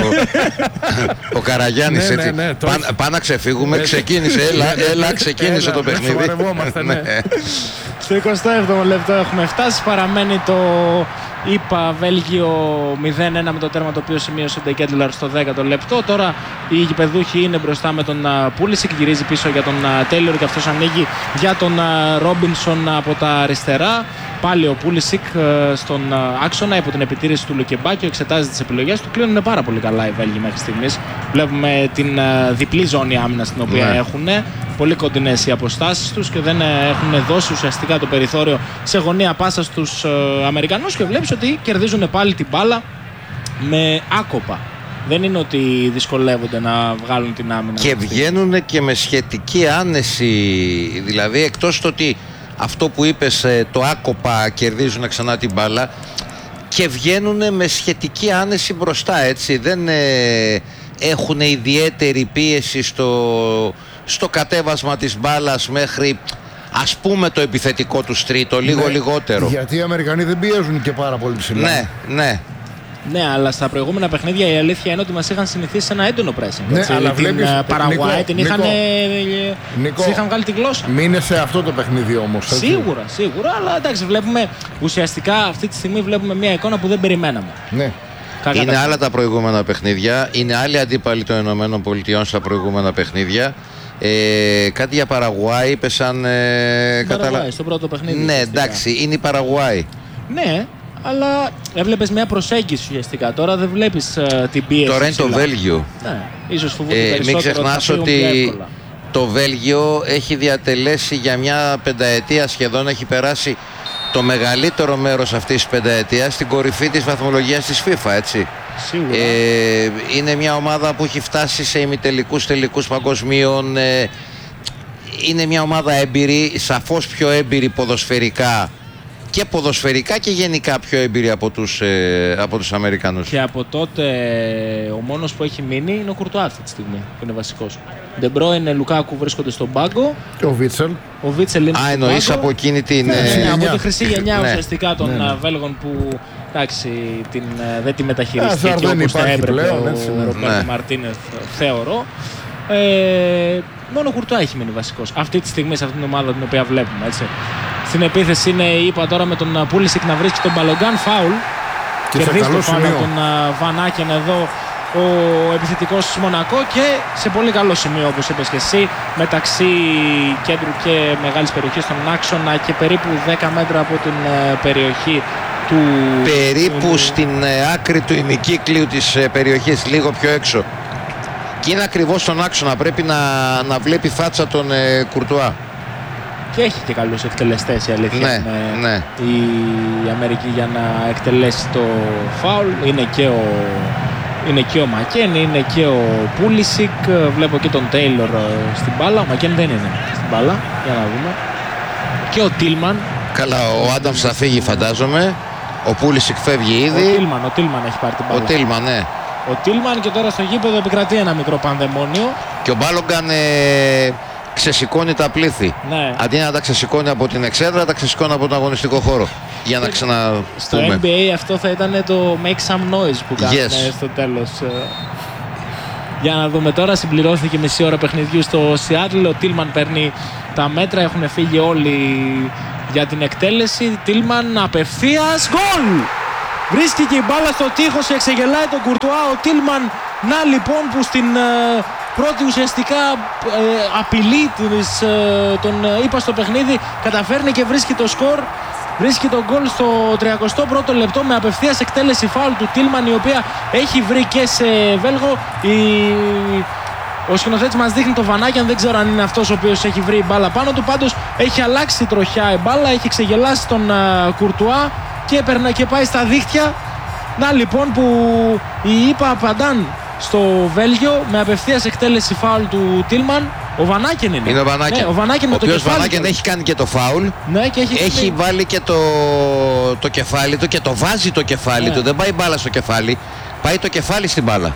ο Καραγιάννης, Ναι, έτσι. ναι, ναι, το- Πά- Πάμε να ξεφύγουμε, ξεκίνησε, έλα, έλα, ξεκίνησε Έλα, το να παιχνίδι. σοβαρευόμαστε, ναι. Στο εικοστό έβδομο λεπτό έχουμε φτάσει. Παραμένει το ΙΠΑ Βέλγιο μηδέν ένα με το τέρμα το οποίο σημείωσε ο Ντεκέντλαρ στο δέκατο λεπτό. Τώρα οι γηπεδούχοι είναι μπροστά με τον Πούλησικ, γυρίζει πίσω για τον Τέιλορ και αυτός ανοίγει για τον Ρόμπινσον από τα αριστερά. Πάλι ο Πούλησικ στον άξονα υπό την επιτήρηση του Λουκεμπάκιο, εξετάζει τις επιλογές του. Κλείνουν πάρα πολύ καλά οι Βέλγοι μέχρι στιγμής. Βλέπουμε την διπλή ζώνη άμυνας την οποία Ναι. έχουν. Πολύ κοντινές οι αποστάσεις τους και δεν έχουν δώσει ουσιαστικά το περιθώριο σε γωνία πάσα στους ε, Αμερικανούς, και βλέπεις ότι κερδίζουν πάλι την μπάλα με άκοπα. Δεν είναι ότι δυσκολεύονται να βγάλουν την άμυνα. Και βγαίνουν και με σχετική άνεση, δηλαδή εκτός το ότι αυτό που είπες, ε, το άκοπα κερδίζουν ξανά την μπάλα, και βγαίνουν με σχετική άνεση μπροστά, έτσι. Δεν ε, έχουν ιδιαίτερη πίεση στο, στο κατέβασμα της μπάλας μέχρι, ας πούμε, το επιθετικό του τρίτο, λίγο Ναι, λιγότερο. Γιατί οι Αμερικανοί δεν πιέζουν και πάρα πολύ ψηλά. Ναι, ναι. Ναι, αλλά στα προηγούμενα παιχνίδια η αλήθεια είναι ότι μας είχαν συνηθίσει σε ένα έντονο pressing. Ναι, έτσι. αλλά την βλέπεις, ε, Παραγουάη Νίκο, την είχαν, Νίκο, ε, Νίκο, τις είχαν βγάλει τη γλώσσα. Μείνε σε αυτό το παιχνίδι όμως. έτσι. Σίγουρα, σίγουρα, αλλά εντάξει, βλέπουμε ουσιαστικά αυτή τη στιγμή βλέπουμε μια εικόνα που δεν περιμέναμε. Ναι. Κακά Είναι τα- άλλα τα προηγούμενα παιχνίδια. Είναι άλλοι αντίπαλοι των Ηνωμένων Πολιτειών στα προηγούμενα παιχνίδια. Ε, κάτι για Παραγουάη είπε σαν. Ε, Παραγουάη, στο πρώτο παιχνίδι. Ναι, ουσιαστικά. εντάξει, είναι η Παραγουάη. Ναι, αλλά έβλεπες μια προσέγγιση ουσιαστικά. Τώρα δεν βλέπεις ε, την πίεση. Τώρα είναι το ψηλά. Βέλγιο. Ναι, ίσως φοβούνται Ε, μην περισσότερο ότι θα ξεχνάς φύγουν πιο ότι εύκολα. το Βέλγιο έχει διατελέσει για μια πενταετία σχεδόν, έχει περάσει το μεγαλύτερο μέρος αυτής της πενταετίας στην κορυφή της βαθμολογίας της FIFA, έτσι. Σίγουρα. Ε, είναι μια ομάδα που έχει φτάσει σε ημιτελικούς, τελικούς παγκοσμίων. Ε, είναι μια ομάδα έμπειρη, σαφώς πιο έμπειρη ποδοσφαιρικά και ποδοσφαιρικά και γενικά πιο έμπειρη από τους, ε, από τους Αμερικανούς. Και από τότε ο μόνος που έχει μείνει είναι ο Κουρτουά αυτή τη στιγμή, που είναι βασικός. Ντεμπρόινε, Λουκάκου βρίσκονται στον πάγκο. Και ο Βίτσελ. Ο Βίτσελ είναι Α, στον εννοείς πάγκο. από εκείνη την... Ναι, ε, ναι, από γενιά. τη χρυσή γενιά Ναι. ουσιαστικά των Ναι, ναι. α, Βέλγων που εντάξει, την, ε, δεν τη Α, μεταχειριστήκε δεν όπως θα υπάρχει έπρεπε πλέον, ο έτσι, ναι. Ρομπέρτο Ναι. Μαρτίνεθ, θεωρώ. Ε, μόνο ο Κουρτουά έχει μείνει βασικός αυτή τη στιγμή σε αυτήν την ομάδα την οποία βλέπουμε. Έτσι. Στην επίθεση είναι, είπα τώρα, με τον Πούλησικ να βρίσκει τον Μπαλογκάν, φάουλ. Και σε Κερδίζει καλό το φάουλ από σημείο. τον α, Βανάκεν εδώ ο επιθετικός της Μονακό, και σε πολύ καλό σημείο όπως είπες και εσύ, μεταξύ κέντρου και μεγάλης περιοχής στον άξονα και περίπου δέκα μέτρα από την ε, περιοχή του... περίπου του- στην ε, άκρη του ημικύκλιου της ε, περιοχής, λίγο πιο έξω. Και είναι ακριβώς στον άξονα, πρέπει να, να βλέπει φάτσα τον ε, Κουρτουά. Και έχει και καλούς εκτελεστές, η αλήθεια. Ναι, είναι ναι. η Αμερική για να εκτελέσει το φάουλ. Είναι και ο, είναι και ο Μακέν, είναι και ο Πούλησικ. Βλέπω και τον Τέιλορ ε, στην μπάλα. Ο Μακέν δεν είναι στην μπάλα, για να δούμε. Και ο Τίλμαν. Καλά, ο Άνταμς θα φύγει φαντάζομαι. Ο Πούλησικ φεύγει Ο ήδη. Τίλμαν, ο Τίλμαν έχει πάρει την Ο μπάλα. Τίλμαν, ναι. Ο Τίλμαν, και τώρα στο γήπεδο επικρατεί ένα μικρό πανδαιμόνιο. Και ο Μπάλογκαν ε, ξεσηκώνει τα πλήθη. Ναι. Αντί να τα ξεσηκώνει από την εξέδρα, τα ξεσηκώνει από τον αγωνιστικό χώρο. Για να ξαναπούμε. Στο N B A αυτό θα ήταν το make some noise που κάνουμε Yes. στο τέλος. Για να δούμε τώρα, συμπληρώθηκε μισή ώρα παιχνιδιού στο Σιάτλ. Ο Τίλμαν παίρνει τα μέτρα, έχουν φύγει όλοι για την εκτέλεση. Τίλμαν απευθείας, γκολ! Βρίσκει και η μπάλα στο τείχος, εξεγελάει τον Κουρτουά ο Τίλμαν. Να λοιπόν που στην ε, πρώτη ουσιαστικά ε, απειλή της, ε, τον ε, είπα στο παιχνίδι, καταφέρνει και βρίσκει το σκορ. Βρίσκει τον γκολ στο τριακοστό πρώτο λεπτό με απευθείας εκτέλεση φάουλ του Τίλμαν, η οποία έχει βρει και σε Βέλγο. Η... Ο σκηνοθέτης μας δείχνει το Βανάκιαν, δεν ξέρω αν είναι αυτός ο οποίος έχει βρει η μπάλα πάνω του. Πάντως έχει αλλάξει τροχιά η μπάλα, έχει ξεγελάσει τον uh, Κουρτουά και, περνα, και πάει στα δίχτυα. Να λοιπόν που οι ΙΠΑ απαντάν στο Βέλγιο με απευθείας εκτέλεση φάουλ του Τίλμαν. Ο Βανάκεν είναι. Είναι ο Βανάκεν. Ναι, ο Βανάκεν, ο ο οποίος Βανάκεν έχει κάνει και το φάουλ. Ναι, και έχει, έχει βάλει και το, το κεφάλι του και το βάζει το κεφάλι ναι. του. Δεν πάει μπάλα στο κεφάλι. Πάει το κεφάλι στην μπάλα.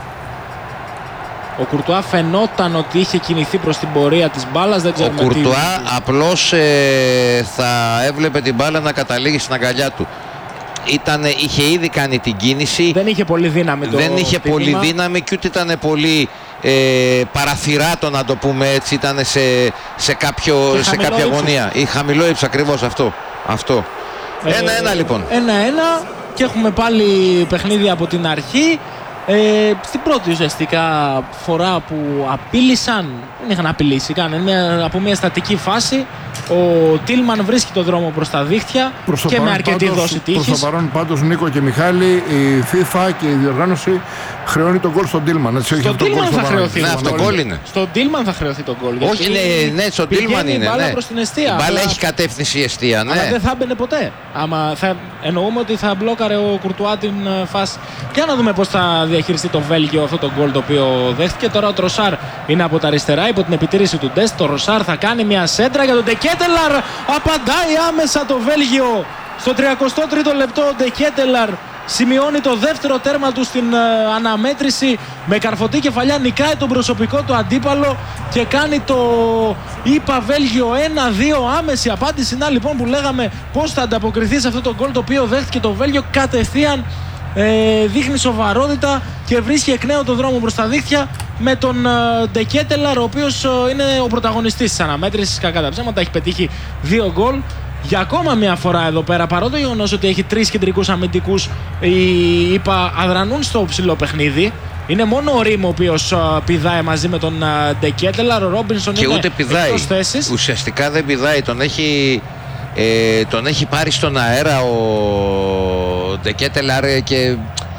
Ο Κουρτουά φαινόταν ότι είχε κινηθεί προς την πορεία της μπάλας. Δεν ο Κουρτουά τι... απλώς ε, θα έβλεπε την μπάλα να καταλήγει στην αγκαλιά του. Ήτανε, είχε ήδη κάνει την κίνηση. Δεν είχε πολύ δύναμη το Δεν είχε τύπημα. πολύ δύναμη και ούτε ήταν πολύ ε, παραθυράτο, να το πούμε έτσι. Ήταν σε, σε, κάποιο, σε κάποια ύψος. Γωνία. Ή χαμηλό ύψος, ακριβώς αυτό. αυτό. Ε, Ένα-ένα λοιπόν. Ένα-ένα και έχουμε πάλι παιχνίδι από την αρχή. Ε, στην πρώτη ουσιαστικά φορά που απείλησαν, δεν είχαν απειλήσει καν, μια, από μια στατική φάση ο Τίλμαν βρίσκει το δρόμο προς τα δίχτυα προς και με αρκετή πάντως, δόση τύχης. Προς το παρόν πάντως, Νίκο και Μιχάλη, η FIFA και η διοργάνωση χρεώνει τον γκολ στον Τίλμαν. Έτσι, στον Τίλμαν θα χρεωθεί. Ναι, αυτό γκολ είναι. Στον Τίλμαν θα χρεωθεί τον γκολ. Όχι, ναι, ναι, στον Τίλμαν είναι. Η μπάλα ναι. προς την εστία. Η μπάλα αλλά... έχει κατεύθυνση εστία, ναι. Αλλά δεν θα έμπαινε ποτέ. Άμα θα... Εννοούμε ότι θα μπλόκαρε ο Κουρτουά την φάση. Για να δούμε πώς θα διαχειριστεί το Βέλγιο αυτό το γκολ το οποίο δέχτηκε. Τώρα ο Τροσάρ είναι από τα αριστερά υπό την επιτήρηση του Ντεστ. Το Τροσάρ θα κάνει μια σέντρα για τον Ντεκέτελαρ. Απαντάει άμεσα το Βέλγιο. Στο τριακοστό τρίτο λεπτό ο Ντεκέτελαρ σημειώνει το δεύτερο τέρμα του στην uh, αναμέτρηση. Με καρφωτή κεφαλιά νικάει τον προσωπικό του αντίπαλο και κάνει το ΙΠΑ Βέλγιο ένα δύο. Άμεση απάντηση. Να λοιπόν που λέγαμε πώς θα ανταποκριθεί σε αυτό το γκολ το οποίο δέχτηκε το Βέλγιο. Κατευθείαν ε, δείχνει σοβαρότητα και βρίσκει εκ νέου το δρόμο προς τα δίχτυα με τον Ντεκέτελαρ, ο οποίος uh, είναι ο πρωταγωνιστής της αναμέτρησης. Κακά τα ψέματα, έχει πετύχει δύο γκολ. Για ακόμα μια φορά εδώ πέρα, παρόλο το γεγονός ότι έχει τρεις κεντρικούς αμυντικούς, οι ΙΠΑ αδρανούν στο ψηλό παιχνίδι. Είναι μόνο ο Ρίμ ο οποίος uh, πηδάει μαζί με τον Ντεκέτελαρ. Ο Ρόμπινσον και είναι ούτε πηδάει. Ουσιαστικά δεν πηδάει. Τον έχει, ε, τον έχει πάρει στον αέρα ο Ντεκέτελαρ και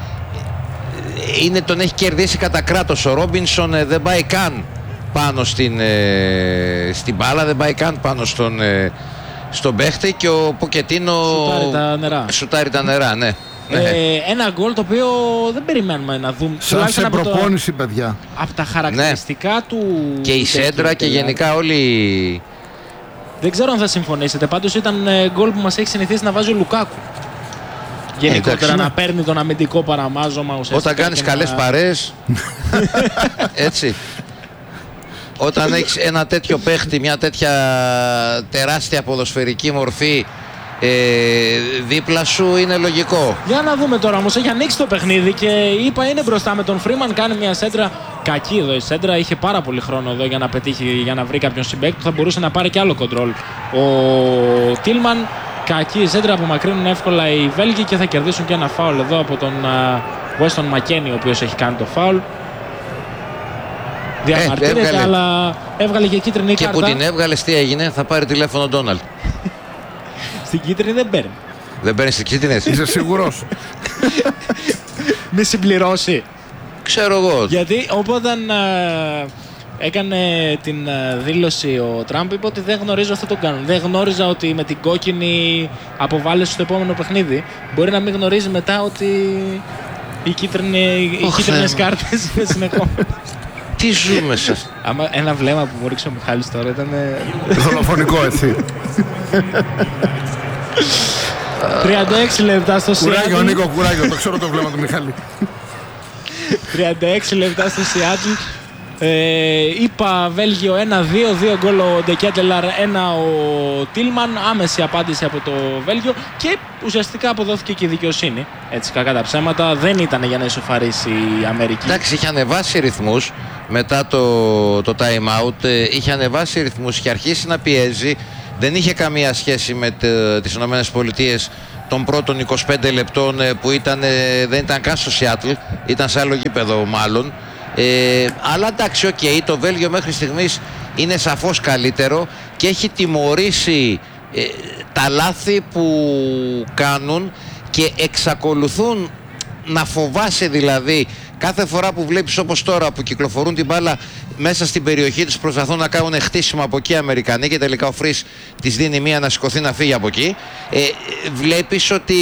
είναι, τον έχει κερδίσει κατά κράτος. Ο Ρόμπινσον ε, δεν πάει καν πάνω στην, ε, στην μπάλα, δεν πάει καν πάνω στον, ε, στον παίχτη και ο Ποκετίνο σουτάρει τα νερά. Σουτάρει τα νερά, ναι. Ε, ναι. Ένα γκολ το οποίο δεν περιμένουμε να δούμε. Σαν σε προπόνηση, το, παιδιά. Από τα χαρακτηριστικά ναι. του. Και η σέντρα και γενικά όλοι. Δεν ξέρω αν θα συμφωνήσετε. Πάντως ήταν γκολ που μας έχει συνηθίσει να βάζει ο Λουκάκου. Γενικότερα να παίρνει τον αμυντικό παραμάζωμα. Όταν κάνεις καλές να... παρέες. Έτσι. Όταν έχεις ένα τέτοιο παίχτη, μια τέτοια τεράστια ποδοσφαιρική μορφή ε, δίπλα σου, είναι λογικό. Για να δούμε τώρα όμως, έχει ανοίξει το παιχνίδι και είπα είναι μπροστά με τον Φρίμαν, κάνει μια σέντρα κακή εδώ η σέντρα, είχε πάρα πολύ χρόνο εδώ για να πετύχει, για να βρει κάποιον συμπαίκτη που θα μπορούσε να πάρει και άλλο κοντρόλ. Ο Τίλμαν, κακή σέντρα, απομακρύνουν εύκολα οι Βέλγοι και θα κερδίσουν και ένα φάουλ εδώ από τον Weston Μακένι, ο οποίος έχει κάνει το φάουλ. Διαμαρτύρεται, ε, αλλά έβγαλε και κίτρινη και κάρτα. Και που την έβγαλες τι έγινε, θα πάρει τηλέφωνο ο Ντόναλντ. Στην κίτρινη δεν παίρνει. Δεν παίρνει στην κίτρινη, είσαι σίγουρος? Μη συμπληρώσει. Ξέρω εγώ. Γιατί όταν ε, έκανε την ε, δήλωση ο Τραμπ, είπε ότι δεν γνωρίζω αυτό το κάνουν. Δεν γνώριζα ότι με την κόκκινη αποβάλλεσαι στο επόμενο παιχνίδι. Μπορεί να μην γνωρίζει μετά ότι οι, κίτρινοι, οι κίτρινες κάρτες είναι συνεχόμενες. Τι ζούμε σε αυτό. Άμα ένα βλέμμα που μου ρίξε ο Μιχάλης τώρα ήταν... δολοφονικό, έτσι. τριάντα έξι λεπτά στο Σιάτλ. Κουράγιο, Νίκο, κουράγιο. Το ξέρω το βλέμμα του Μιχάλη. τριάντα έξι λεπτά στο Σιάτλ. Ε, είπα Βέλγιο ένα δύο, δύο γκολ ο Ντεκέτελαρ, ένα ο Τίλμαν. Άμεση απάντηση από το Βέλγιο και ουσιαστικά αποδόθηκε και η δικαιοσύνη. Έτσι, κακά τα ψέματα, δεν ήταν για να ισοφαρίσει η Αμερική. Εντάξει, είχε ανεβάσει ρυθμούς μετά το, το time out, είχε ανεβάσει ρυθμούς, είχε αρχίσει να πιέζει. Δεν είχε καμία σχέση με τις ΗΠΑ των πρώτων είκοσι πέντε λεπτών που ήταν, δεν ήταν καν στο Σιάτλ, ήταν σε άλλο γήπεδο μάλλον. Ε, αλλά εντάξει, οκ, okay, το Βέλγιο μέχρι στιγμής είναι σαφώς καλύτερο και έχει τιμωρήσει ε, τα λάθη που κάνουν και εξακολουθούν να φοβάσαι, δηλαδή κάθε φορά που βλέπεις όπως τώρα που κυκλοφορούν την μπάλα μέσα στην περιοχή τους, προσπαθούν να κάνουν χτίσιμο από εκεί οι Αμερικανοί και τελικά ο Φρις της δίνει μία να σηκωθεί να φύγει από εκεί. Ε, βλέπεις ότι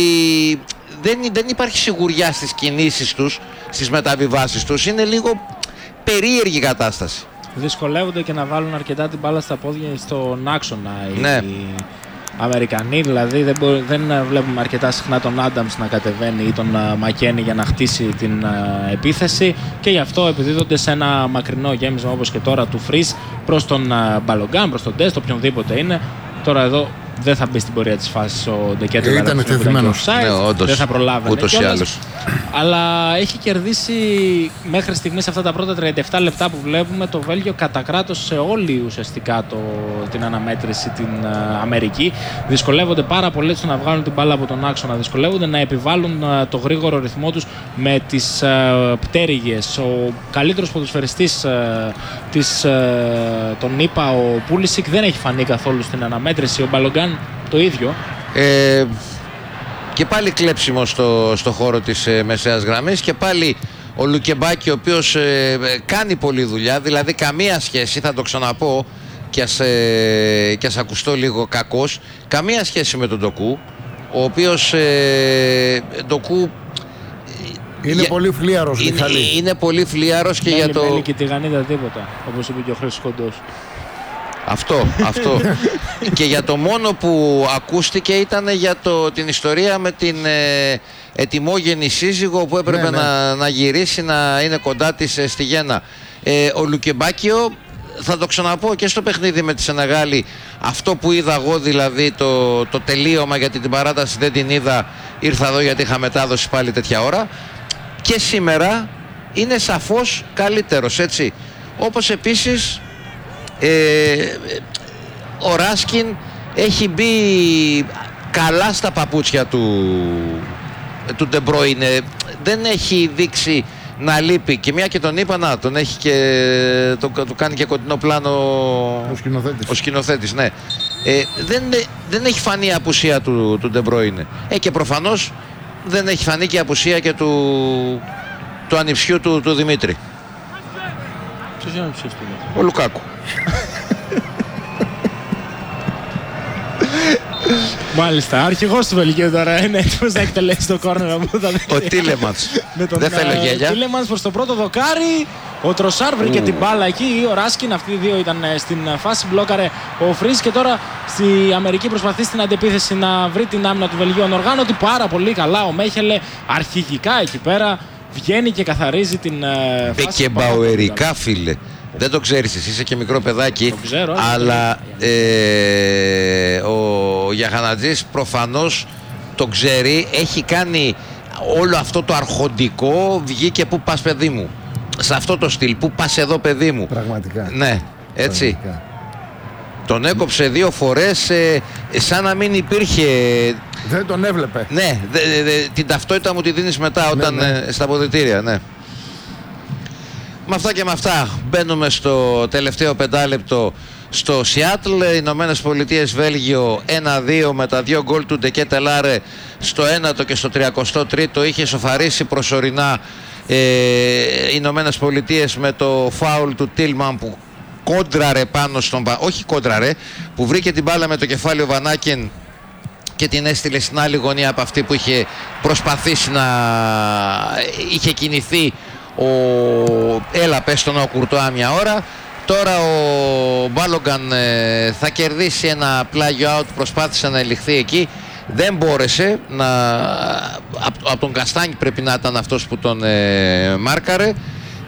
δεν, δεν υπάρχει σιγουριά στις κινήσεις τους, στις μεταβιβάσεις τους. Είναι λίγο περίεργη κατάσταση. Δυσκολεύονται και να βάλουν αρκετά την μπάλα στα πόδια στον άξονα οι ναι. Αμερικανοί. Δηλαδή δεν, μπο, δεν βλέπουμε αρκετά συχνά τον Άνταμς να κατεβαίνει ή τον Μακένι για να χτίσει την uh, επίθεση και γι' αυτό επιδίδονται σε ένα μακρινό γέμισμα όπως και τώρα του Φρις προς τον uh, Μπαλογκάν, προς τον Ντεστ, οποιονδήποτε είναι. Τώρα εδώ δεν θα μπει στην πορεία της φάσης ο Ντεκέτελαρ. Ήταν εκτεθειμένος. Ναι, δεν θα προλάβαινε ούτως ή άλλως. Αλλά έχει κερδίσει μέχρι στιγμής αυτά τα πρώτα τριάντα επτά λεπτά που βλέπουμε το Βέλγιο κατά κράτος σε όλη ουσιαστικά το, την αναμέτρηση την uh, Αμερική. Δυσκολεύονται πάρα πολύ στο να βγάλουν την μπάλα από τον άξονα. Δυσκολεύονται να επιβάλλουν uh, το γρήγορο ρυθμό τους με τις uh, πτέρυγες. Ο καλύτερος ποδοσφαιριστής uh, της, uh, τον είπα, ο Πούλισικ, δεν έχει φανεί καθόλου στην αναμέτρηση. Ο Μπαλογκάν το ίδιο. Ε, και πάλι κλέψιμο στο, στο χώρο της ε, μεσαίας γραμμής και πάλι ο Λουκεμπάκη, ο οποίος ε, κάνει πολλή δουλειά, δηλαδή καμία σχέση, θα το ξαναπώ και ας, ε, και ας ακουστώ λίγο κακός, καμία σχέση με τον Ντοκού, ο οποίος ε, Ντοκού είναι για, πολύ φλίαρος. Είναι, είναι πολύ φλίαρος και μέλη, για το... Μέλη και τηγανίδα τίποτα, όπως είπε και ο Χρήστος Κοντός. Αυτό, αυτό. Και για το μόνο που ακούστηκε ήταν για το, την ιστορία με την ε, ετοιμόγενη σύζυγο που έπρεπε ναι, ναι. Να, να γυρίσει, να είναι κοντά της ε, στη Γέννα. Ε, ο Λουκεμπάκιο, θα το ξαναπώ και στο παιχνίδι με τη Σενεγάλη, αυτό που είδα εγώ, δηλαδή το, το τελείωμα, γιατί την παράταση δεν την είδα, ήρθα εδώ γιατί είχα μετάδοση πάλι τέτοια ώρα, και σήμερα είναι σαφώς καλύτερος, έτσι. Όπως επίσης Ε, ο Ράσκιν έχει μπει καλά στα παπούτσια του του Ντεμπρόινε, δεν έχει δείξει να λείπει, και μια και τον είπα, να τον έχει και το, το κάνει και κοντινό πλάνο ο σκηνοθέτης, ο σκηνοθέτης ναι. ε, δεν, δεν έχει φανεί η απουσία του, του Ντεμπρόινε, ε, και προφανώς δεν έχει φανεί και η απουσία και του, του ανιψιού του, του Δημήτρη. Ποιος είναι ο ανιψιός του Δημήτρη? Ο Λουκάκου. Μάλιστα, αρχηγός του Βελγίου τώρα είναι έτοιμος να εκτελέσει το κόρνερ μου. Ο Τίλεμανς. Δεν θέλω γέλια. Ο Τίλεμανς προς το πρώτο δοκάρι. Ο Τροσάρ βρήκε την μπάλα εκεί. Ο Ράσκιν, αυτοί οι δύο ήταν στην φάση. Μπλόκαρε ο Φρις και τώρα στη Αμερική προσπαθεί στην αντεπίθεση να βρει την άμυνα του Βελγίου ανοργάνωτη. Πάρα πολύ καλά ο Μέχελε αρχηγικά εκεί πέρα. Βγαίνει και καθαρίζει την φάση. Μπεκεμπαουερικά, φίλε. Δεν το ξέρεις εσύ, είσαι και μικρό παιδάκι, ξέρω, αλλά ε, ο Γιαχανατζής προφανώς το ξέρει, έχει κάνει όλο αυτό το αρχοντικό, βγήκε που πας παιδί μου, σε αυτό το στυλ, που πας εδώ παιδί μου. Πραγματικά. Ναι, έτσι. Πραγματικά. Τον έκοψε δύο φορές, ε, σαν να μην υπήρχε. Δεν τον έβλεπε. Ναι, δε, δε, δε, την ταυτότητα μου τη δίνεις μετά όταν ναι, ναι. Ε, στα αποδυτήρια, ναι. Με αυτά και με αυτά μπαίνουμε στο τελευταίο πεντάλεπτο στο Σιάτλ. Ηνωμένες Πολιτείες Βέλγιο ένα δύο με τα δύο γκολ του Ντεκέτελαρ στο ένατο και στο τριάντα τρίτο. Είχε σοφαρίσει προσωρινά ε, Ηνωμένες Πολιτείες με το φάουλ του Τίλμαν που κόντραρε πάνω στον... όχι κόντραρε, που βρήκε την μπάλα με το κεφάλι ο Βανάκεν και την έστειλε στην άλλη γωνία από αυτή που είχε προσπαθήσει να... είχε κινηθεί ο... έλα πες τον ο Κουρτουά μια ώρα. Τώρα ο Μπάλογκαν ε, θα κερδίσει ένα πλάγιο out, προσπάθησε να ελιχθεί εκεί, δεν μπόρεσε να... από τον Καστάνι πρέπει να ήταν αυτός που τον ε, μάρκαρε.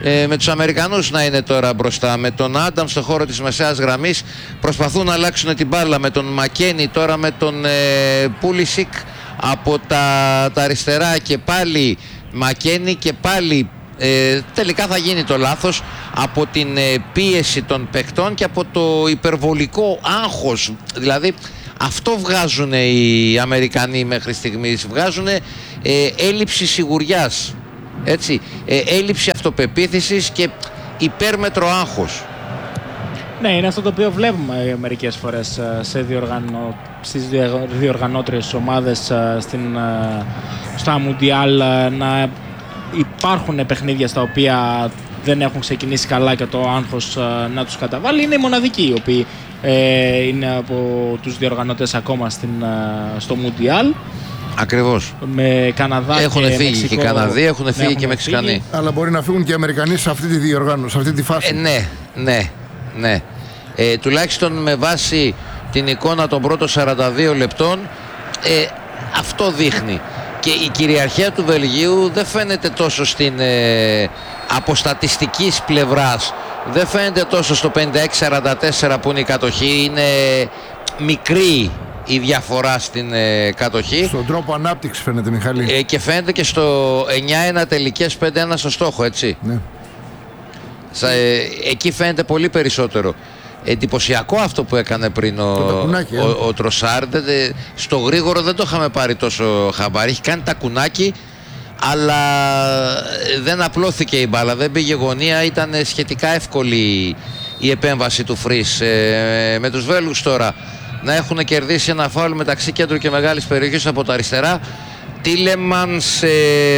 ε, με τους Αμερικανούς να είναι τώρα μπροστά. Με τον Άνταμ στο χώρο της μεσαίας γραμμής προσπαθούν να αλλάξουν την μπάλα. Με τον Μακένι τώρα, με τον ε, Πούλισικ από τα, τα αριστερά και πάλι Μακένι και πάλι ε, τελικά θα γίνει το λάθος από την ε, πίεση των παιχτών και από το υπερβολικό άγχος. Δηλαδή αυτό βγάζουν οι Αμερικανοί μέχρι στιγμής, βγάζουν ε, έλλειψη σιγουριάς, έτσι, ε, έλλειψη αυτοπεποίθησης και υπέρμετρο άγχος. Ναι, είναι αυτό το οποίο βλέπουμε μερικές φορές σε διοργανω... στις διοργανώτριες ομάδες στην... στα Μουντιάλ, να υπάρχουν παιχνίδια στα οποία δεν έχουν ξεκινήσει καλά και το άγχος να τους καταβάλει. Είναι οι μοναδικοί οι οποίοι ε, είναι από τους διοργανωτές ακόμα στην, στο Μουντιάλ. Ακριβώς. Με Καναδά έχουν και φύγει Μεξικό, και οι Καναδοί, έχουν φύγει έχουν και οι Μεξικανοί. Φύγει. Αλλά μπορεί να φύγουν και οι Αμερικανοί σε αυτή τη διοργάνωση, σε αυτή τη φάση. Ε, ναι, ναι, ναι. Ε, τουλάχιστον με βάση την εικόνα των πρώτων σαράντα δύο λεπτών, ε, αυτό δείχνει. Και η κυριαρχία του Βελγίου δεν φαίνεται τόσο στην ε, αποστατιστικής πλευράς, δεν φαίνεται τόσο στο πενήντα έξι σαράντα τέσσερα που είναι η κατοχή. Είναι μικρή η διαφορά στην ε, κατοχή. Στον τρόπο ανάπτυξη φαίνεται, Μιχάλη. Ε, και φαίνεται και στο εννιά ένα τελικές πέντε ένα στο στόχο, έτσι. Ναι. Σα, ε, εκεί φαίνεται πολύ περισσότερο. Εντυπωσιακό αυτό που έκανε πριν ο, τακουνάκι, ο, ο, ο Τροσάρντ. Στο γρήγορο δεν το είχαμε πάρει τόσο χαμπάρι. Έχει κάνει τακουνάκι, αλλά δεν απλώθηκε η μπάλα, δεν πήγε γωνία. Ήταν σχετικά εύκολη η επέμβαση του Φρις. Ε, με τους Βέλγους τώρα να έχουν κερδίσει ένα φάουλ μεταξύ κέντρου και μεγάλης περιοχής από τα αριστερά. Τίλεμανς ε,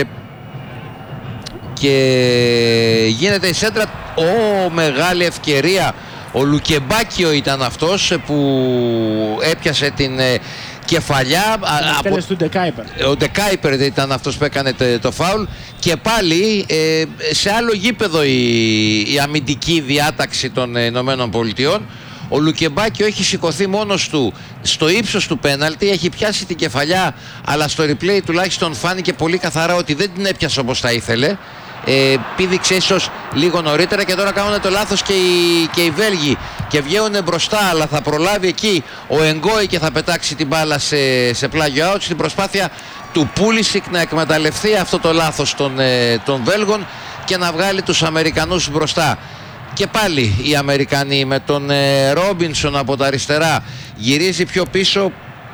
και γίνεται η σέντρα. Ω, μεγάλη ευκαιρία. Ο Λουκεμπάκιο ήταν αυτός που έπιασε την ε, κεφαλιά. Από... του Ντεκάιπερ. Ο Ντεκάιπερ ήταν αυτός που έκανε το, το φάουλ. Και πάλι ε, σε άλλο γήπεδο η, η αμυντική διάταξη των Ηνωμένων Πολιτειών. Ο Λουκεμπάκιο έχει σηκωθεί μόνος του στο ύψος του πέναλτι, έχει πιάσει την κεφαλιά, αλλά στο replay τουλάχιστον φάνηκε πολύ καθαρά ότι δεν την έπιασε όπως τα ήθελε. Ε, πήδηξε ίσως λίγο νωρίτερα και τώρα κάνουν το λάθος και οι, και οι Βέλγοι και βγαίνουν μπροστά, αλλά θα προλάβει εκεί ο Εγκόι και θα πετάξει την μπάλα σε, σε πλάγιο out, στην προσπάθεια του Πούλισικ να εκμεταλλευτεί αυτό το λάθος των, ε, των Βέλγων και να βγάλει τους Αμερικανούς μπροστά. Και πάλι οι Αμερικανοί με τον ε, Ρόμπινσον από τα αριστερά, γυρίζει πιο πίσω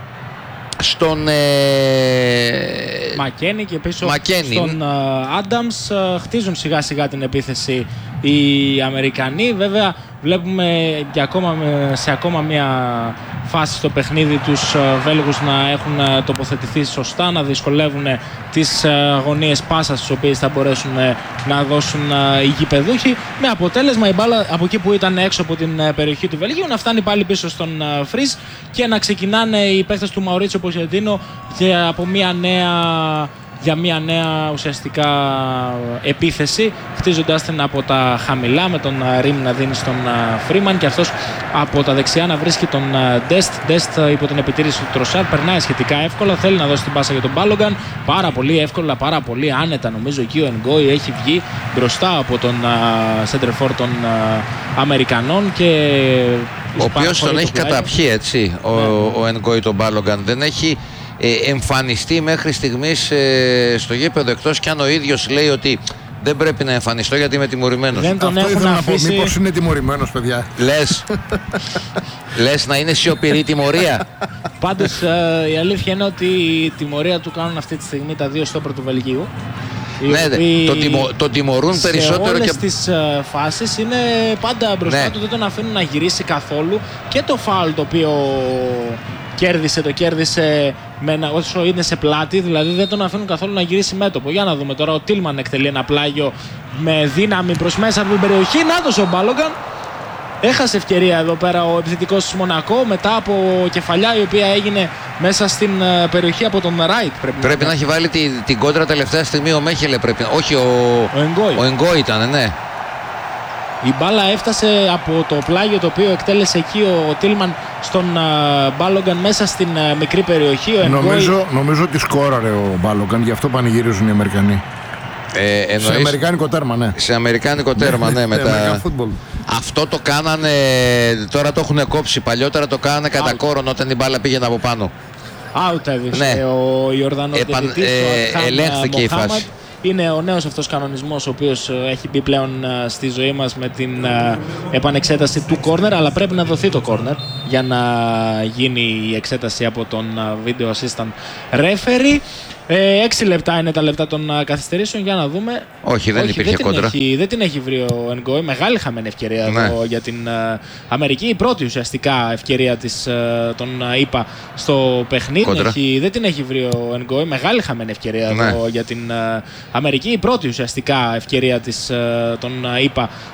στον ε... Μακένι και πίσω Μακένι. στον Άνταμς. Uh, χτίζουν σιγά σιγά την επίθεση οι Αμερικανοί. Βέβαια βλέπουμε και ακόμα, σε ακόμα μια φάση στο παιχνίδι τους uh, Βέλγους να έχουν uh, τοποθετηθεί σωστά, να δυσκολεύουν τις uh, γωνίες πάσας τις οποίες θα μπορέσουν uh, να δώσουν uh, οι γηπεδούχοι, με αποτέλεσμα η μπάλα από εκεί που ήταν έξω από την uh, περιοχή του Βελγίου να φτάνει πάλι πίσω στον uh, Φρις και να ξεκινάνε οι παίκτες του Μαουρίτσιο Ποτσετίνο για, από μια νέα, για μια νέα ουσιαστικά επίθεση, χτίζοντας την από τα χαμηλά, με τον Ριμ να δίνει στον Φρίμαν και αυτός από τα δεξιά να βρίσκει τον Ντεστ. Ντεστ υπό την επιτήρηση του Τροσάρ περνάει σχετικά εύκολα, θέλει να δώσει την πάσα για τον Μπάλογκαν, πάρα πολύ εύκολα, πάρα πολύ άνετα. Νομίζω εκεί ο Εγκόι έχει βγει μπροστά από τον σέντερφορ των Αμερικανών και ο οποίος τον έχει καταπιεί, έτσι, ο, ναι. ο Εγκόι τον Μπάλογκαν δεν έχει ε, εμφανιστεί μέχρι στιγμής ε, στο γήπεδο, εκτός κι αν ο ίδιος λέει ότι δεν πρέπει να εμφανιστώ γιατί είμαι τιμωρημένος. Δεν τον Αυτό ήθελα αφήσει... να πω, μήπως είναι τιμωρημένος, παιδιά. Λες, λες να είναι σιωπηρή τιμωρία. Πάντως ε, η αλήθεια είναι ότι η τιμωρία του κάνουν αυτή τη στιγμή τα δύο στόπερ του Βελγίου. Ναι, το, τιμω, το τιμωρούν σε περισσότερο. Σε όλες και... τις uh, φάσεις είναι πάντα μπροστά ναι. του, δεν τον αφήνουν να γυρίσει καθόλου. Και το φάουλ το οποίο κέρδισε, το κέρδισε με ένα, όσο είναι σε πλάτη, δηλαδή δεν τον αφήνουν καθόλου να γυρίσει μέτωπο. Για να δούμε τώρα, ο Τίλμαν εκτελεί ένα πλάγιο με δύναμη προς μέσα από την περιοχή. Νάτος ο Μπάλογκαν. Έχασε ευκαιρία εδώ πέρα ο επιθετικός της Μονακό μετά από κεφαλιά η οποία έγινε μέσα στην περιοχή από τον Ράιτ. Πρέπει, πρέπει να, να έχει βάλει την, την κόντρα τελευταία στιγμή ο Μέχελε. Πρέπει, όχι ο, ο Εγκόι. Ο Εγκόι ήταν, ναι. Η μπάλα έφτασε από το πλάγιο το οποίο εκτέλεσε εκεί ο Τίλμαν στον uh, Μπάλογκαν μέσα στην uh, μικρή περιοχή. Ο νομίζω, Εγκόι... νομίζω ότι σκόραρε ο Μπάλογκαν, γι' αυτό πανηγυρίζουν οι Αμερικανοί. Ε, εννοείς... Σε αμερικάνικο τέρμα, ναι. Σε αμερικάνικο τέρμα, ναι. Μετά... Αυτό το κάνανε, τώρα το έχουν κόψει. Παλιότερα το κάνανε κατά κόρον όταν η μπάλα πήγαινε από πάνω. Out έδειξε ναι. ο Ιορδανός Επαν... ε, ελέγχθηκε η φάση. Είναι ο νέος αυτός κανονισμός ο οποίος έχει μπει πλέον στη ζωή μας με την επανεξέταση του κόρνερ, αλλά πρέπει να δοθεί το κόρνερ για να γίνει η εξέταση από τον video assistant referee. Ε, έξι λεπτά είναι τα λεπτά των καθυστερήσεων, για να δούμε. Όχι, δεν Όχι, υπήρχε δεν κόντρα. Έχει, δεν την έχει βρει ο N'Goe. Μεγάλη χαμένη ευκαιρία ναι. εδώ για την uh, Αμερική. Η πρώτη ουσιαστικά ευκαιρία της, uh, των ΙΠΑ uh, στο παιχνίδι. Έχει, δεν την έχει βρει ο N'Goe. Μεγάλη χαμένη ευκαιρία ναι. εδώ για την uh, Αμερική. Η πρώτη ουσιαστικά ευκαιρία της, uh, των ΙΠΑ uh,